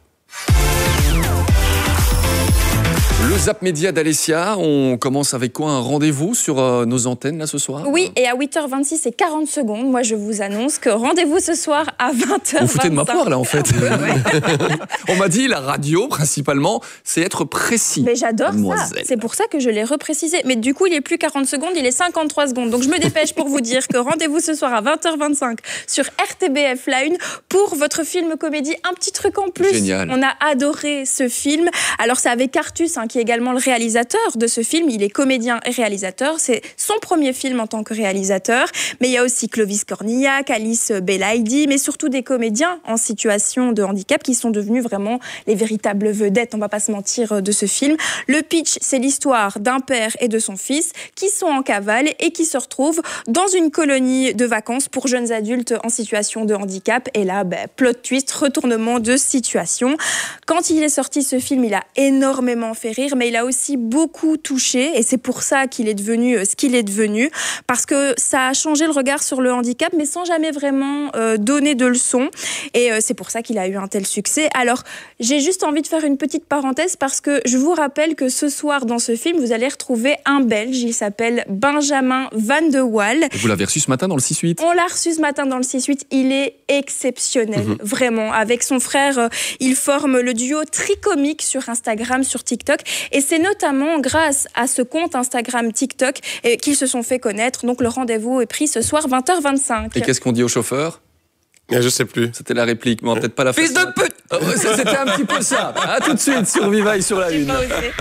Le Zap Média d'Alessia, on commence avec quoi? Un rendez-vous sur euh, nos antennes là ce soir? Oui, et à huit heures vingt-six et quarante secondes, moi je vous annonce que rendez-vous ce soir à vingt heures vingt-cinq. Vous foutez de ma poire là en fait. On m'a dit la radio principalement, c'est être précis. Mais j'adore ça, mademoiselle. c'est pour ça que je l'ai reprécisé. Mais du coup, il est plus quarante secondes, il est cinquante-trois secondes. Donc je me dépêche pour vous dire que rendez-vous ce soir à vingt heures vingt-cinq sur R T B F La Une pour votre film comédie. Un petit truc en plus. Génial. On a adoré ce film. Alors c'est avec Artus, hein, qui est également le réalisateur de ce film. Il est comédien et réalisateur. C'est son premier film en tant que réalisateur. Mais il y a aussi Clovis Cornillac, Alice Belaïdi, mais surtout des comédiens en situation de handicap qui sont devenus vraiment les véritables vedettes, on va pas se mentir, de ce film. Le pitch, c'est l'histoire d'un père et de son fils qui sont en cavale et qui se retrouvent dans une colonie de vacances pour jeunes adultes en situation de handicap. Et là, ben, plot twist, retournement de situation. Quand il est sorti, ce film, il a énormément fait rire, mais il a aussi beaucoup touché, et c'est pour ça qu'il est devenu ce qu'il est devenu, parce que ça a changé le regard sur le handicap, mais sans jamais vraiment euh, donner de leçons, et euh, c'est pour ça qu'il a eu un tel succès. Alors, j'ai juste envie de faire une petite parenthèse, parce que je vous rappelle que ce soir, dans ce film, vous allez retrouver un Belge, il s'appelle Benjamin Van de Waal. Vous l'avez reçu ce matin dans le six huit? On l'a reçu ce matin dans le six huit, il est exceptionnel, mmh. vraiment. Avec son frère, euh, ils forment le duo Tricomique sur Instagram, sur TikTok, et c'est notamment grâce à ce compte Instagram TikTok euh, qu'ils se sont fait connaître. Donc le rendez-vous est pris ce soir vingt heures vingt-cinq. Et qu'est-ce qu'on dit au chauffeur? Je sais plus. C'était la réplique, mais on va peut-être pas la faire. Fils de pute! Oh, c'était un petit peu ça. À tout de suite sur Vivaille sur la Une.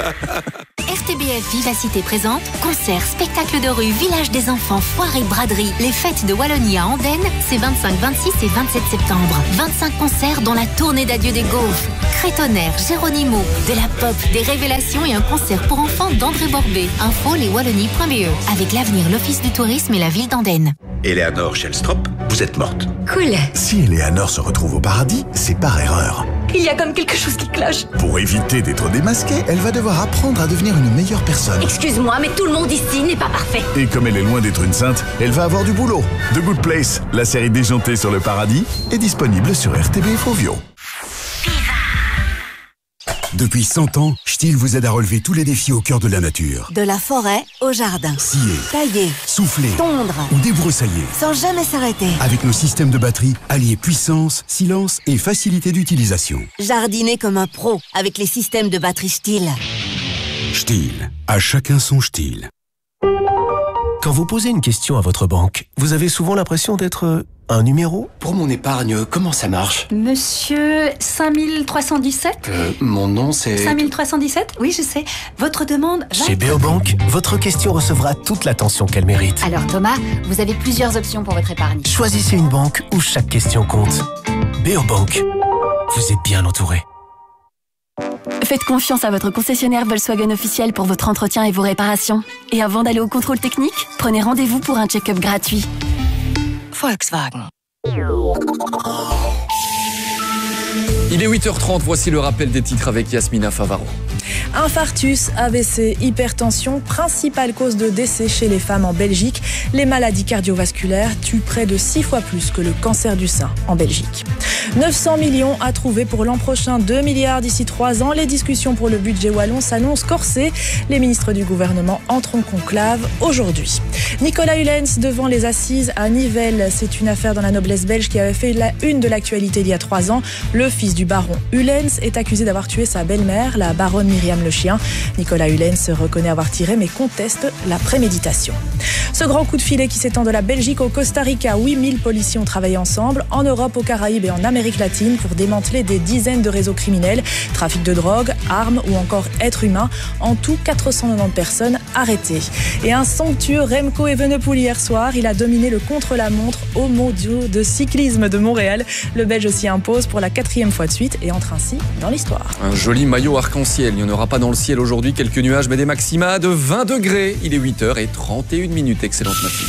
R T B F Vivacité présente concert, spectacle de rue, village des enfants, foire et braderie. Les fêtes de Wallonie à Andenne, c'est vingt-cinq, vingt-six et vingt-sept septembre. vingt-cinq concerts dont la tournée d'adieu des Gaufres, Crétonnerre, Géronimo, de la pop, des révélations et un concert pour enfants d'André Borbet. Info les wallonies point b e. Avec l'avenir, l'Office du tourisme et la ville d'Andenne. Eleanor Shellstrop, vous êtes morte. Cool. Si Eleanor se retrouve au paradis, c'est par erreur. Il y a comme quelque chose qui cloche. Pour éviter d'être démasquée, elle va devoir apprendre à devenir une meilleure personne. Excuse-moi, mais tout le monde ici n'est pas parfait. Et comme elle est loin d'être une sainte, elle va avoir du boulot. The Good Place, la série déjantée sur le paradis, est disponible sur R T B F Ovio. Depuis cent ans, Stihl vous aide à relever tous les défis au cœur de la nature. De la forêt au jardin. Scier, tailler, souffler, tondre ou débroussailler. Sans jamais s'arrêter. Avec nos systèmes de batterie, alliés puissance, silence et facilité d'utilisation. Jardiner comme un pro avec les systèmes de batterie Stihl. Stihl, à chacun son Stihl. Quand vous posez une question à votre banque, vous avez souvent l'impression d'être un numéro. Pour mon épargne, comment ça marche? Monsieur cinq mille trois cent dix-sept euh, Mon nom c'est... cinq mille trois cent dix-sept? Oui, je sais. Votre demande va... Chez Beobank, votre question recevra toute l'attention qu'elle mérite. Alors Thomas, vous avez plusieurs options pour votre épargne. Choisissez une banque où chaque question compte. Beobank, vous êtes bien entouré. Faites confiance à votre concessionnaire Volkswagen officiel pour votre entretien et vos réparations. Et avant d'aller au contrôle technique, prenez rendez-vous pour un check-up gratuit. Volkswagen. Il est huit heures trente, voici le rappel des titres avec Yasmina Favaro. Infarctus, A V C, hypertension, principale cause de décès chez les femmes en Belgique. Les maladies cardiovasculaires tuent près de six fois plus que le cancer du sein en Belgique. neuf cents millions à trouver pour l'an prochain, deux milliards d'ici trois ans. Les discussions pour le budget wallon s'annoncent corsées. Les ministres du gouvernement entrent en conclave aujourd'hui. Nicolas Hulens devant les assises à Nivelles. C'est une affaire dans la noblesse belge qui avait fait la une de l'actualité il y a trois ans. Le fils du baron Hulens est accusé d'avoir tué sa belle-mère, la baronne Myriam Le Chien. Nicolas Hulens reconnaît avoir tiré mais conteste la préméditation. Ce grand coup de filet qui s'étend de la Belgique au Costa Rica. huit mille policiers ont travaillé ensemble en Europe, aux Caraïbes et en Amérique latine pour démanteler des dizaines de réseaux criminels, trafic de drogue, armes ou encore êtres humains. En tout, quatre cent quatre-vingt-dix personnes arrêtées. Et un somptueux Remco Evenepoel hier soir. Il a dominé le contre-la-montre aux mondiaux de cyclisme de Montréal. Le Belge s'y impose pour la quatrième fois de suite et entre ainsi dans l'histoire. Un joli maillot arc-en-ciel. Il n'y en aura pas dans le ciel aujourd'hui. Quelques nuages, mais des maxima de vingt degrés. Il est huit heures trente et une minutes. Excellente matinée.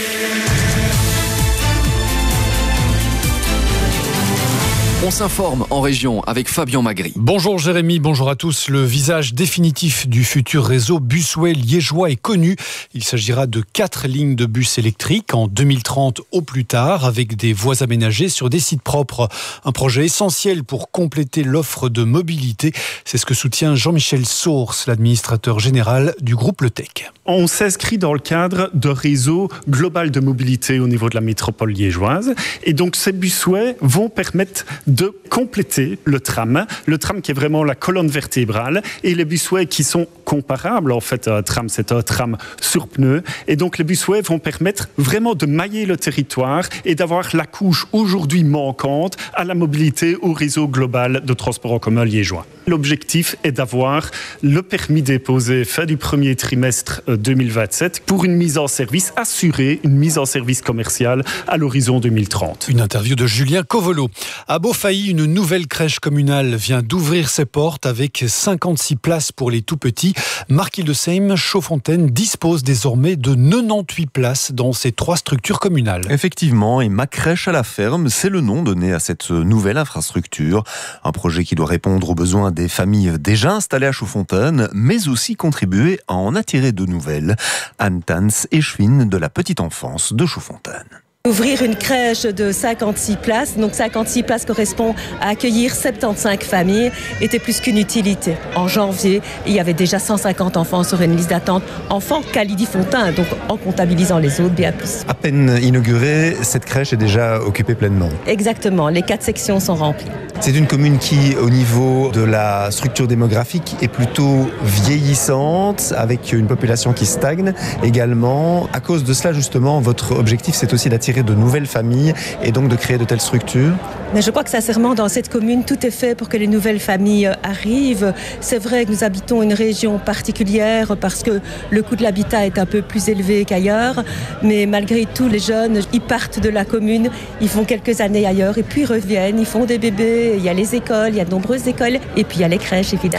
On s'informe en région avec Fabien Magri. Bonjour Jérémy, bonjour à tous. Le visage définitif du futur réseau busway liégeois est connu. Il s'agira de quatre lignes de bus électriques en deux mille trente au plus tard, avec des voies aménagées sur des sites propres. Un projet essentiel pour compléter l'offre de mobilité. C'est ce que soutient Jean-Michel Source, l'administrateur général du groupe Le Tech. On s'inscrit dans le cadre d'un réseau global de mobilité au niveau de la métropole liégeoise. Et donc ces busways vont permettre de compléter le tram, le tram qui est vraiment la colonne vertébrale, et les busways qui sont comparables. En fait, un tram, c'est un tram sur pneus, et donc les busways vont permettre vraiment de mailler le territoire et d'avoir la couche aujourd'hui manquante à la mobilité au réseau global de transport en commun liégeois. L'objectif est d'avoir le permis déposé fin du premier trimestre deux mille vingt-sept pour une mise en service assurée, une mise en service commerciale à l'horizon deux mille trente. Une interview de Julien Covolo. À Beaufailly, une nouvelle crèche communale vient d'ouvrir ses portes avec cinquante-six places pour les tout-petits. Marquis-de-Seym, Chaudfontaine dispose désormais de quatre-vingt-dix-huit places dans ces trois structures communales. Effectivement, et Ma crèche à la ferme, c'est le nom donné à cette nouvelle infrastructure. Un projet qui doit répondre aux besoins des familles déjà installées à Chaudfontaine, mais aussi contribuer à en attirer de nouvelles. Anne Tans, échevine de la petite enfance de Chaudfontaine. Ouvrir une crèche de cinquante-six places, donc cinquante-six places correspond à accueillir soixante-quinze familles, était plus qu'une utilité. En janvier, il y avait déjà cent cinquante enfants sur une liste d'attente, enfants Calidi-Fontaine, donc en comptabilisant les autres, bien plus. À peine inaugurée, cette crèche est déjà occupée pleinement. Exactement, les quatre sections sont remplies. C'est une commune qui, au niveau de la structure démographique, est plutôt vieillissante, avec une population qui stagne également. À cause de cela, justement, votre objectif, c'est aussi d'attirer de nouvelles familles et donc de créer de telles structures? Mais je crois que sincèrement, dans cette commune, tout est fait pour que les nouvelles familles arrivent. C'est vrai que nous habitons une région particulière parce que le coût de l'habitat est un peu plus élevé qu'ailleurs, mais malgré tout, les jeunes, ils partent de la commune, ils font quelques années ailleurs et puis ils reviennent, ils font des bébés, il y a les écoles, il y a de nombreuses écoles et puis il y a les crèches évidemment.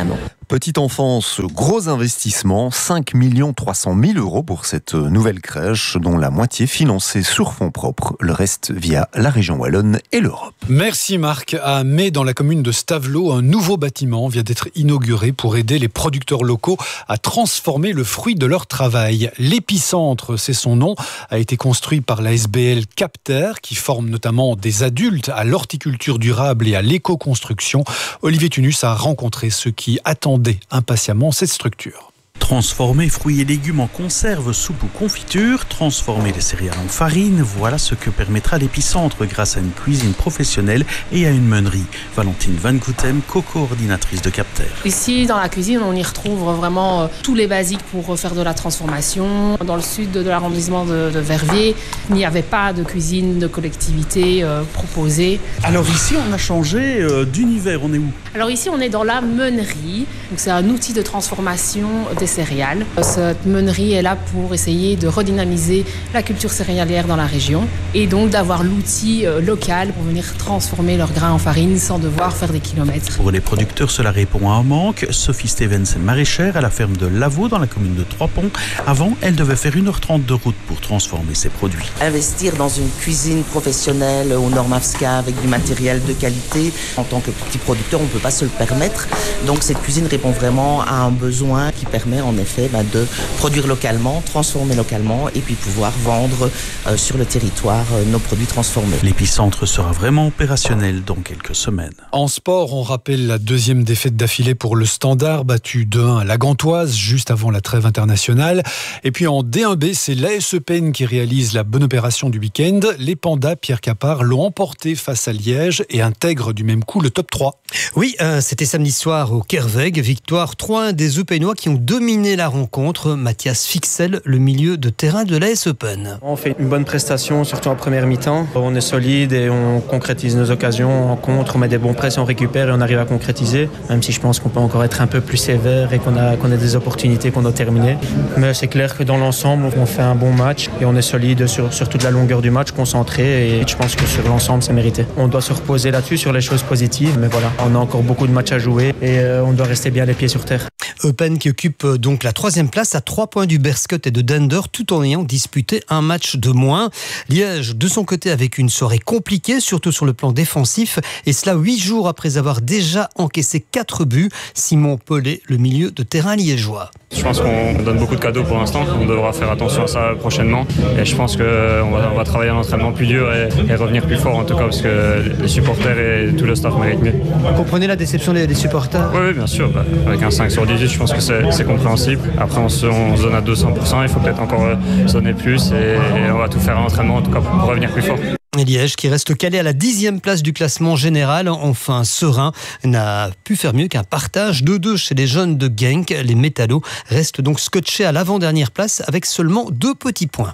Petite enfance, gros investissement, cinq millions trois cent mille euros pour cette nouvelle crèche, dont la moitié financée sur fonds propres, le reste via la région wallonne et l'Europe. Merci Marc. À Mai, dans la commune de Stavelot, un nouveau bâtiment vient d'être inauguré pour aider les producteurs locaux à transformer le fruit de leur travail. L'épicentre, c'est son nom, a été construit par la S B L Capter, qui forme notamment des adultes à l'horticulture durable et à l'éco-construction. Olivier Tunus a rencontré ceux qui attendaient impatiemment cette structure. Transformer fruits et légumes en conserve, soupe ou confiture, transformer les céréales en farine, voilà ce que permettra l'épicentre grâce à une cuisine professionnelle et à une meunerie. Valentine Van Goutem, co-coordinatrice de Capter. Ici, dans la cuisine, on y retrouve vraiment tous les basiques pour faire de la transformation. Dans le sud de l'arrondissement de, de Verviers, il n'y avait pas de cuisine de collectivité euh, proposée. Alors ici, on a changé euh, d'univers, on est où? Alors ici, on est dans la meunerie. Donc c'est un outil de transformation des céréales. Cette meunerie est là pour essayer de redynamiser la culture céréalière dans la région et donc d'avoir l'outil local pour venir transformer leurs grains en farine sans devoir faire des kilomètres. Pour les producteurs, cela répond à un manque. Sophie Stevens est maraîchère à la ferme de Lavaux dans la commune de Trois-Ponts. Avant, elle devait faire une heure trente de route pour transformer ses produits. Investir dans une cuisine professionnelle aux normes A F S C A avec du matériel de qualité, en tant que petit producteur, on ne peut pas se le permettre. Donc cette cuisine répond vraiment à un besoin qui permet en effet bah, de produire localement, transformer localement et puis pouvoir vendre euh, sur le territoire euh, nos produits transformés. L'épicentre sera vraiment opérationnel dans quelques semaines. En sport, on rappelle la deuxième défaite d'affilée pour le Standard, battu deux un à la Gantoise, juste avant la trêve internationale. Et puis en D un B, c'est l'A S E Pen qui réalise la bonne opération du week-end. Les Pandas, Pierre Capard, l'ont emporté face à Liège et intègrent du même coup le top trois. Oui, euh, c'était samedi soir au Kerweg, victoire trois un des Eupénois qui ont dominé la rencontre. Mathias Fixel, le milieu de terrain de l'A S E Pen. On fait une bonne prestation, surtout en première mi-temps. On est solide et on concrétise nos occasions en contre, on met des bons presses, on récupère et on arrive à concrétiser, même si je pense qu'on peut encore être un peu plus sévère et qu'on a, qu'on a des opportunités qu'on doit terminer. Mais c'est clair que dans l'ensemble, on fait un bon match et on est solide sur, sur toute la longueur du match, concentré, et je pense que sur l'ensemble, c'est mérité. On doit se reposer là-dessus, sur les choses positives, mais voilà, on a encore beaucoup de matchs à jouer et euh, on doit rester bien les pieds sur terre. Eupen qui occupe donc la troisième place à trois points du Berscott et de Dender, tout en ayant disputé un match de moins. Liège, de son côté, avec une soirée compliquée, surtout sur le plan défensif, et cela huit jours après avoir déjà encaissé quatre buts. Simon Pellet, le milieu de terrain liégeois. Je pense qu'on donne beaucoup de cadeaux pour l'instant, on devra faire attention à ça prochainement et je pense qu'on va, on va travailler un entraînement plus dur et, et revenir plus fort en tout cas parce que les supporters et tout le staff méritent mieux. Vous comprenez la déception des, des supporters? Oui, oui, bien sûr, bah, avec un cinq sur dix-huit je pense que c'est, c'est compréhensible. Après on se, on se donne à deux cents pour cent, il faut peut-être encore se donner plus et, et on va tout faire à l'entraînement en tout cas pour, pour revenir plus fort. Et Liège qui reste calé à la dixième place du classement général, enfin serein, n'a pu faire mieux qu'un partage deux deux chez les jeunes de Genk. Les métallos restent donc scotchés à l'avant-dernière place avec seulement deux petits points.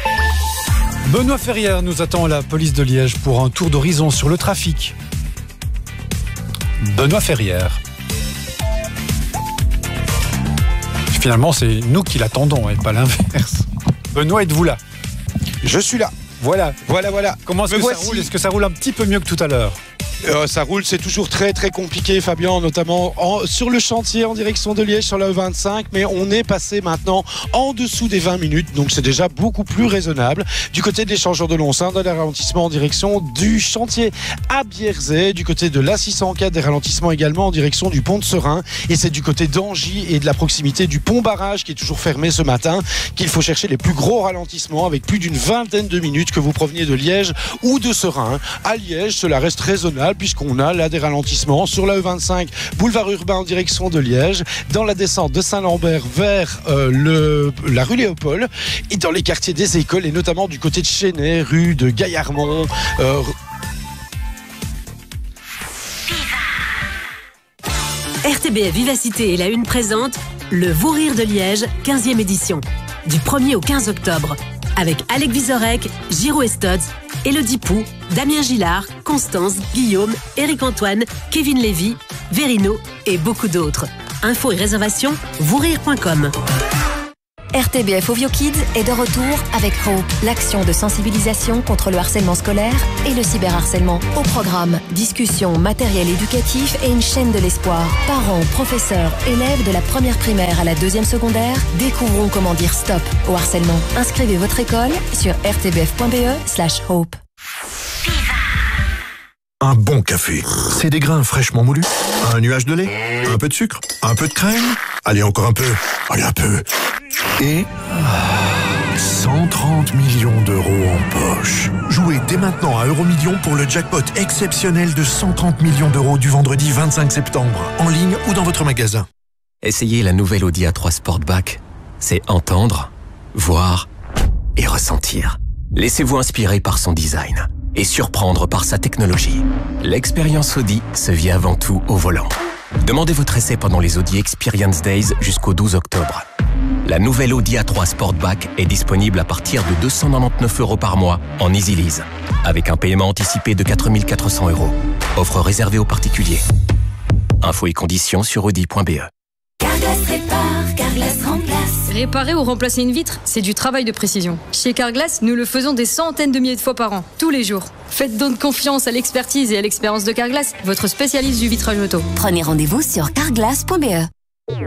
Benoît Ferrière nous attend à la police de Liège pour un tour d'horizon sur le trafic. Benoît Ferrière. Finalement, c'est nous qui l'attendons et pas l'inverse. Benoît, êtes-vous là? Je suis là. Voilà. Voilà, voilà. Comment est-ce que ça roule? Est-ce que ça roule un petit peu mieux que tout à l'heure? Euh, ça roule, c'est toujours très très compliqué, Fabien, notamment en, sur le chantier en direction de Liège sur la E vingt-cinq, mais on est passé maintenant en dessous des vingt minutes, donc c'est déjà beaucoup plus raisonnable. Du côté de l'échangeur de Lonssin, dans les ralentissements en direction du chantier à Bierzet, du côté de l'A six cent quatre, des ralentissements également en direction du pont de Serein, et c'est du côté d'Angy et de la proximité du pont barrage qui est toujours fermé ce matin qu'il faut chercher les plus gros ralentissements avec plus d'une vingtaine de minutes que vous proveniez de Liège ou de Serein. À Liège, cela reste raisonnable puisqu'on a là des ralentissements sur la E vingt-cinq, boulevard urbain en direction de Liège, dans la descente de Saint-Lambert vers euh, le, la rue Léopold et dans les quartiers des écoles et notamment du côté de Chesnay, rue de Gaillarmont. Euh, R T B F Vivacité et la Une présente le Vous Rire de Liège, quinzième édition, du premier au quinze octobre. Avec Alec Vizorek, Giro Estods, Élodie Pou, Damien Gillard, Constance, Guillaume, Éric Antoine, Kevin Lévy, Verino et beaucoup d'autres. Infos et réservations, vousrire point com. R T B F Ovio Kids est de retour avec Hope, l'action de sensibilisation contre le harcèlement scolaire et le cyberharcèlement. Au programme, discussions, matériel éducatif et une chaîne de l'espoir. Parents, professeurs, élèves de la première primaire à la deuxième secondaire, découvrons comment dire stop au harcèlement. Inscrivez votre école sur r t b f point b e slash hope. Un bon café, c'est des grains fraîchement moulus, un nuage de lait, un peu de sucre, un peu de crème, allez encore un peu, allez un peu, et cent trente millions d'euros en poche. Jouez dès maintenant à Euromillions pour le jackpot exceptionnel de cent trente millions d'euros du vendredi vingt-cinq septembre, en ligne ou dans votre magasin. Essayez la nouvelle Audi A trois Sportback. C'est entendre, voir et ressentir. Laissez-vous inspirer par son design et surprendre par sa technologie. L'expérience Audi se vit avant tout au volant. Demandez votre essai pendant les Audi Experience Days jusqu'au douze octobre. La nouvelle Audi A trois Sportback est disponible à partir de deux cent quatre-vingt-dix-neuf euros par mois en Easy Lease, avec un paiement anticipé de quatre mille quatre cents euros. Offre réservée aux particuliers. Infos et conditions sur audi point b e. Carglass répare, Carglass remplace. Réparer ou remplacer une vitre, c'est du travail de précision. Chez Carglass, nous le faisons des centaines de milliers de fois par an, tous les jours. Faites donc confiance à l'expertise et à l'expérience de Carglass, votre spécialiste du vitrage auto. Prenez rendez-vous sur carglass point b e.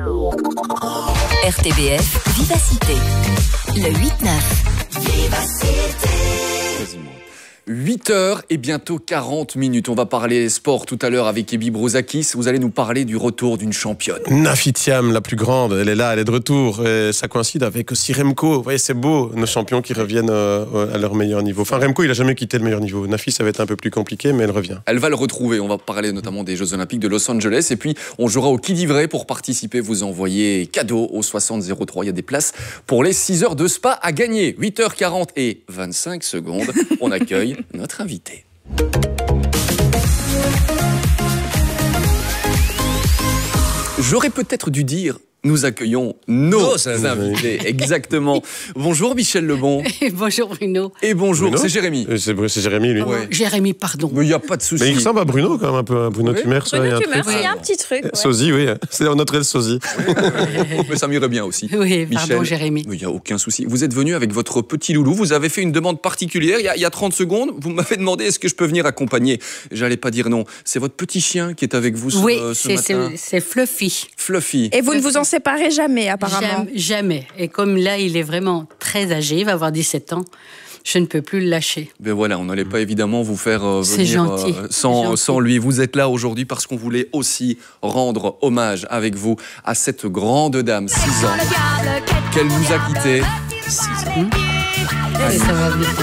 R T B F Vivacité, le huit neuf. Vivacité. huit heures et bientôt quarante minutes. On va parler sport tout à l'heure avec Ebi Brouzakis. Vous allez nous parler du retour d'une championne. Nafit Thiam, la plus grande, elle est là, elle est de retour. Et ça coïncide avec aussi Remco. Vous voyez, c'est beau, nos champions qui reviennent à leur meilleur niveau. Enfin, Remco, il n'a jamais quitté le meilleur niveau. Nafit, ça va être un peu plus compliqué, mais elle revient. Elle va le retrouver. On va parler notamment des Jeux Olympiques de Los Angeles. Et puis, on jouera au Qui dit vrai pour participer. Vous envoyez cadeau au soixante zéro trois. Il y a des places pour les six heures de spa à gagner. huit heures quarante et vingt-cinq secondes. On accueille notre invité. J'aurais peut-être dû dire nous accueillons nos oh, invités. Exactement. Bonjour Michel Lebon. Et bonjour Bruno. Et bonjour, Bruno. C'est Jérémy. C'est, c'est Jérémy, lui. Ouais. Jérémy, pardon. Mais il n'y a pas de souci. Mais il ressemble à Bruno, quand même, un peu. Bruno oui. Tumers. Bruno ouais, Tumers, il y a un petit truc. Ouais. Sosie, oui. C'est notre aile sosie. Mais ça m'irait bien aussi. Oui, Michel. Pardon Jérémy. Il n'y a aucun souci. Vous êtes venu avec votre petit loulou. Vous avez fait une demande particulière. Il y a, il y a trente secondes, vous m'avez demandé est-ce que je peux venir accompagner. J'allais pas dire non. C'est votre petit chien qui est avec vous ce, oui, euh, ce c'est, matin. Oui, c'est Fluffy. Fluffy. Et vous ne vous en séparez jamais, apparemment. Jamais, jamais. Et comme là, il est vraiment très âgé, il va avoir dix-sept ans, je ne peux plus le lâcher. Ben voilà, on n'allait pas évidemment vous faire euh, venir gentil, euh, sans, gentil. sans lui. Vous êtes là aujourd'hui parce qu'on voulait aussi rendre hommage avec vous à cette grande dame, six ans, qu'elle nous a quittés. six ans. Et ça va vite.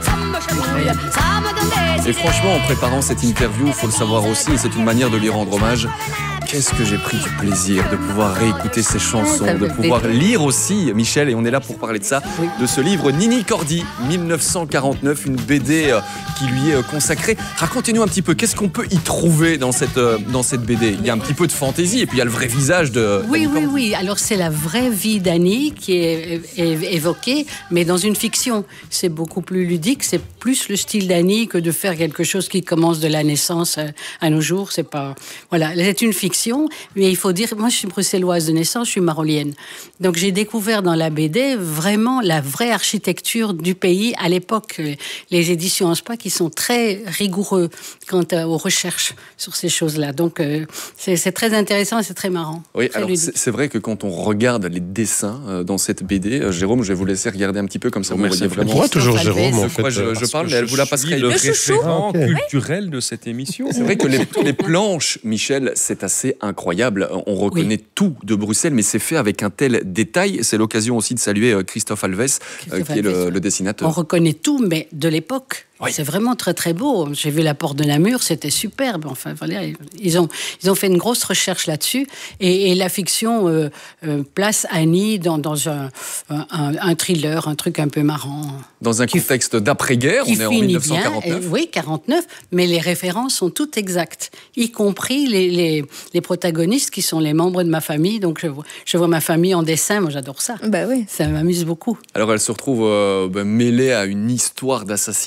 Et franchement, en préparant cette interview, il faut le savoir aussi, et c'est une manière de lui rendre hommage. Qu'est-ce que j'ai pris du plaisir de pouvoir réécouter ses chansons, de pouvoir lire aussi, Michel, et on est là pour parler de ça, oui. de ce livre Nini Cordy, dix-neuf cent quarante-neuf, une B D qui lui est consacrée. Racontez-nous un petit peu, qu'est-ce qu'on peut y trouver dans cette, dans cette B D ? Il y a un petit peu de fantaisie, et puis il y a le vrai visage de... Oui, oui, oui. Alors c'est la vraie vie d'Annie qui est, est évoquée, mais dans une fiction. C'est beaucoup plus ludique, c'est plus le style d'Annie que de faire quelque chose qui commence de la naissance à nos jours. C'est pas... Voilà, c'est une fiction, mais il faut dire, moi je suis bruxelloise de naissance, je suis marolienne. Donc j'ai découvert dans la B D vraiment la vraie architecture du pays à l'époque. Les éditions Anspa qui sont très rigoureux quant aux recherches sur ces choses-là. Donc euh, c'est, c'est très intéressant et c'est très marrant. Oui, très alors c'est, c'est vrai que quand on regarde les dessins euh, dans cette B D, euh, Jérôme, je vais vous laisser regarder un petit peu comme ça. Vous voyez vraiment. Pourquoi toujours Jérôme en fait, quoi je, je parle, mais elle vous la passerait. Le référent culturel de cette émission. C'est vrai que les, les planches, Michel, c'est assez incroyable. On reconnaît oui. tout de Bruxelles, mais c'est fait avec un tel détail. C'est l'occasion aussi de saluer Christophe Alves, Christophe euh, qui Alves, est le, le dessinateur. On reconnaît tout, mais de l'époque. Oui. C'est vraiment très très beau. J'ai vu la porte de Namur, c'était superbe. Enfin, voilà, ils ont ils ont fait une grosse recherche là-dessus et, et la fiction euh, euh, place Annie dans dans un, un un thriller, un truc un peu marrant. Dans un contexte d'après-guerre, on est en dix-neuf cent quarante-neuf. Bien, oui, quarante-neuf, mais les références sont toutes exactes, y compris les les, les protagonistes qui sont les membres de ma famille. Donc je vois, je vois ma famille en dessin, moi j'adore ça. Bah oui. Ça m'amuse beaucoup. Alors elle se retrouve euh, bah, mêlée à une histoire d'assassinat. On va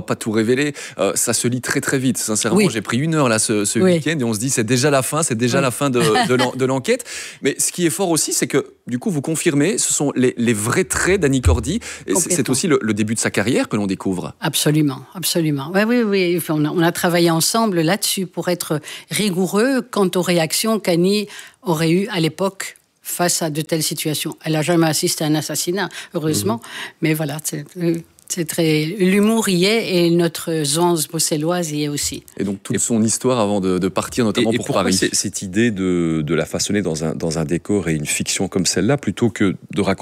pas tout révéler. Euh, ça se lit très très vite. Sincèrement, Oui. j'ai pris une heure là ce, ce Oui. week-end et on se dit c'est déjà la fin, c'est déjà Oui. la fin de, de, l'en- de l'enquête. Mais ce qui est fort aussi, c'est que du coup vous confirmez, ce sont les, les vrais traits d'Annie Cordy. Et c'est- c'est Complètement. aussi le, le début de sa carrière que l'on découvre. Absolument, absolument. Oui, oui, oui. Enfin, on, a, on a travaillé ensemble là-dessus pour être rigoureux quant aux réactions qu'Annie aurait eues à l'époque face à de telles situations. Elle n'a jamais assisté à un assassinat, heureusement. Mais voilà, c'est, c'est très... l'humour y est et notre zance bruxelloise y est aussi. Et donc toute son histoire avant de, de partir, notamment Et, et pour pourquoi Paris. c'est- cette idée de, de la façonner dans un, dans un décor et une fiction comme celle-là, plutôt que de raconter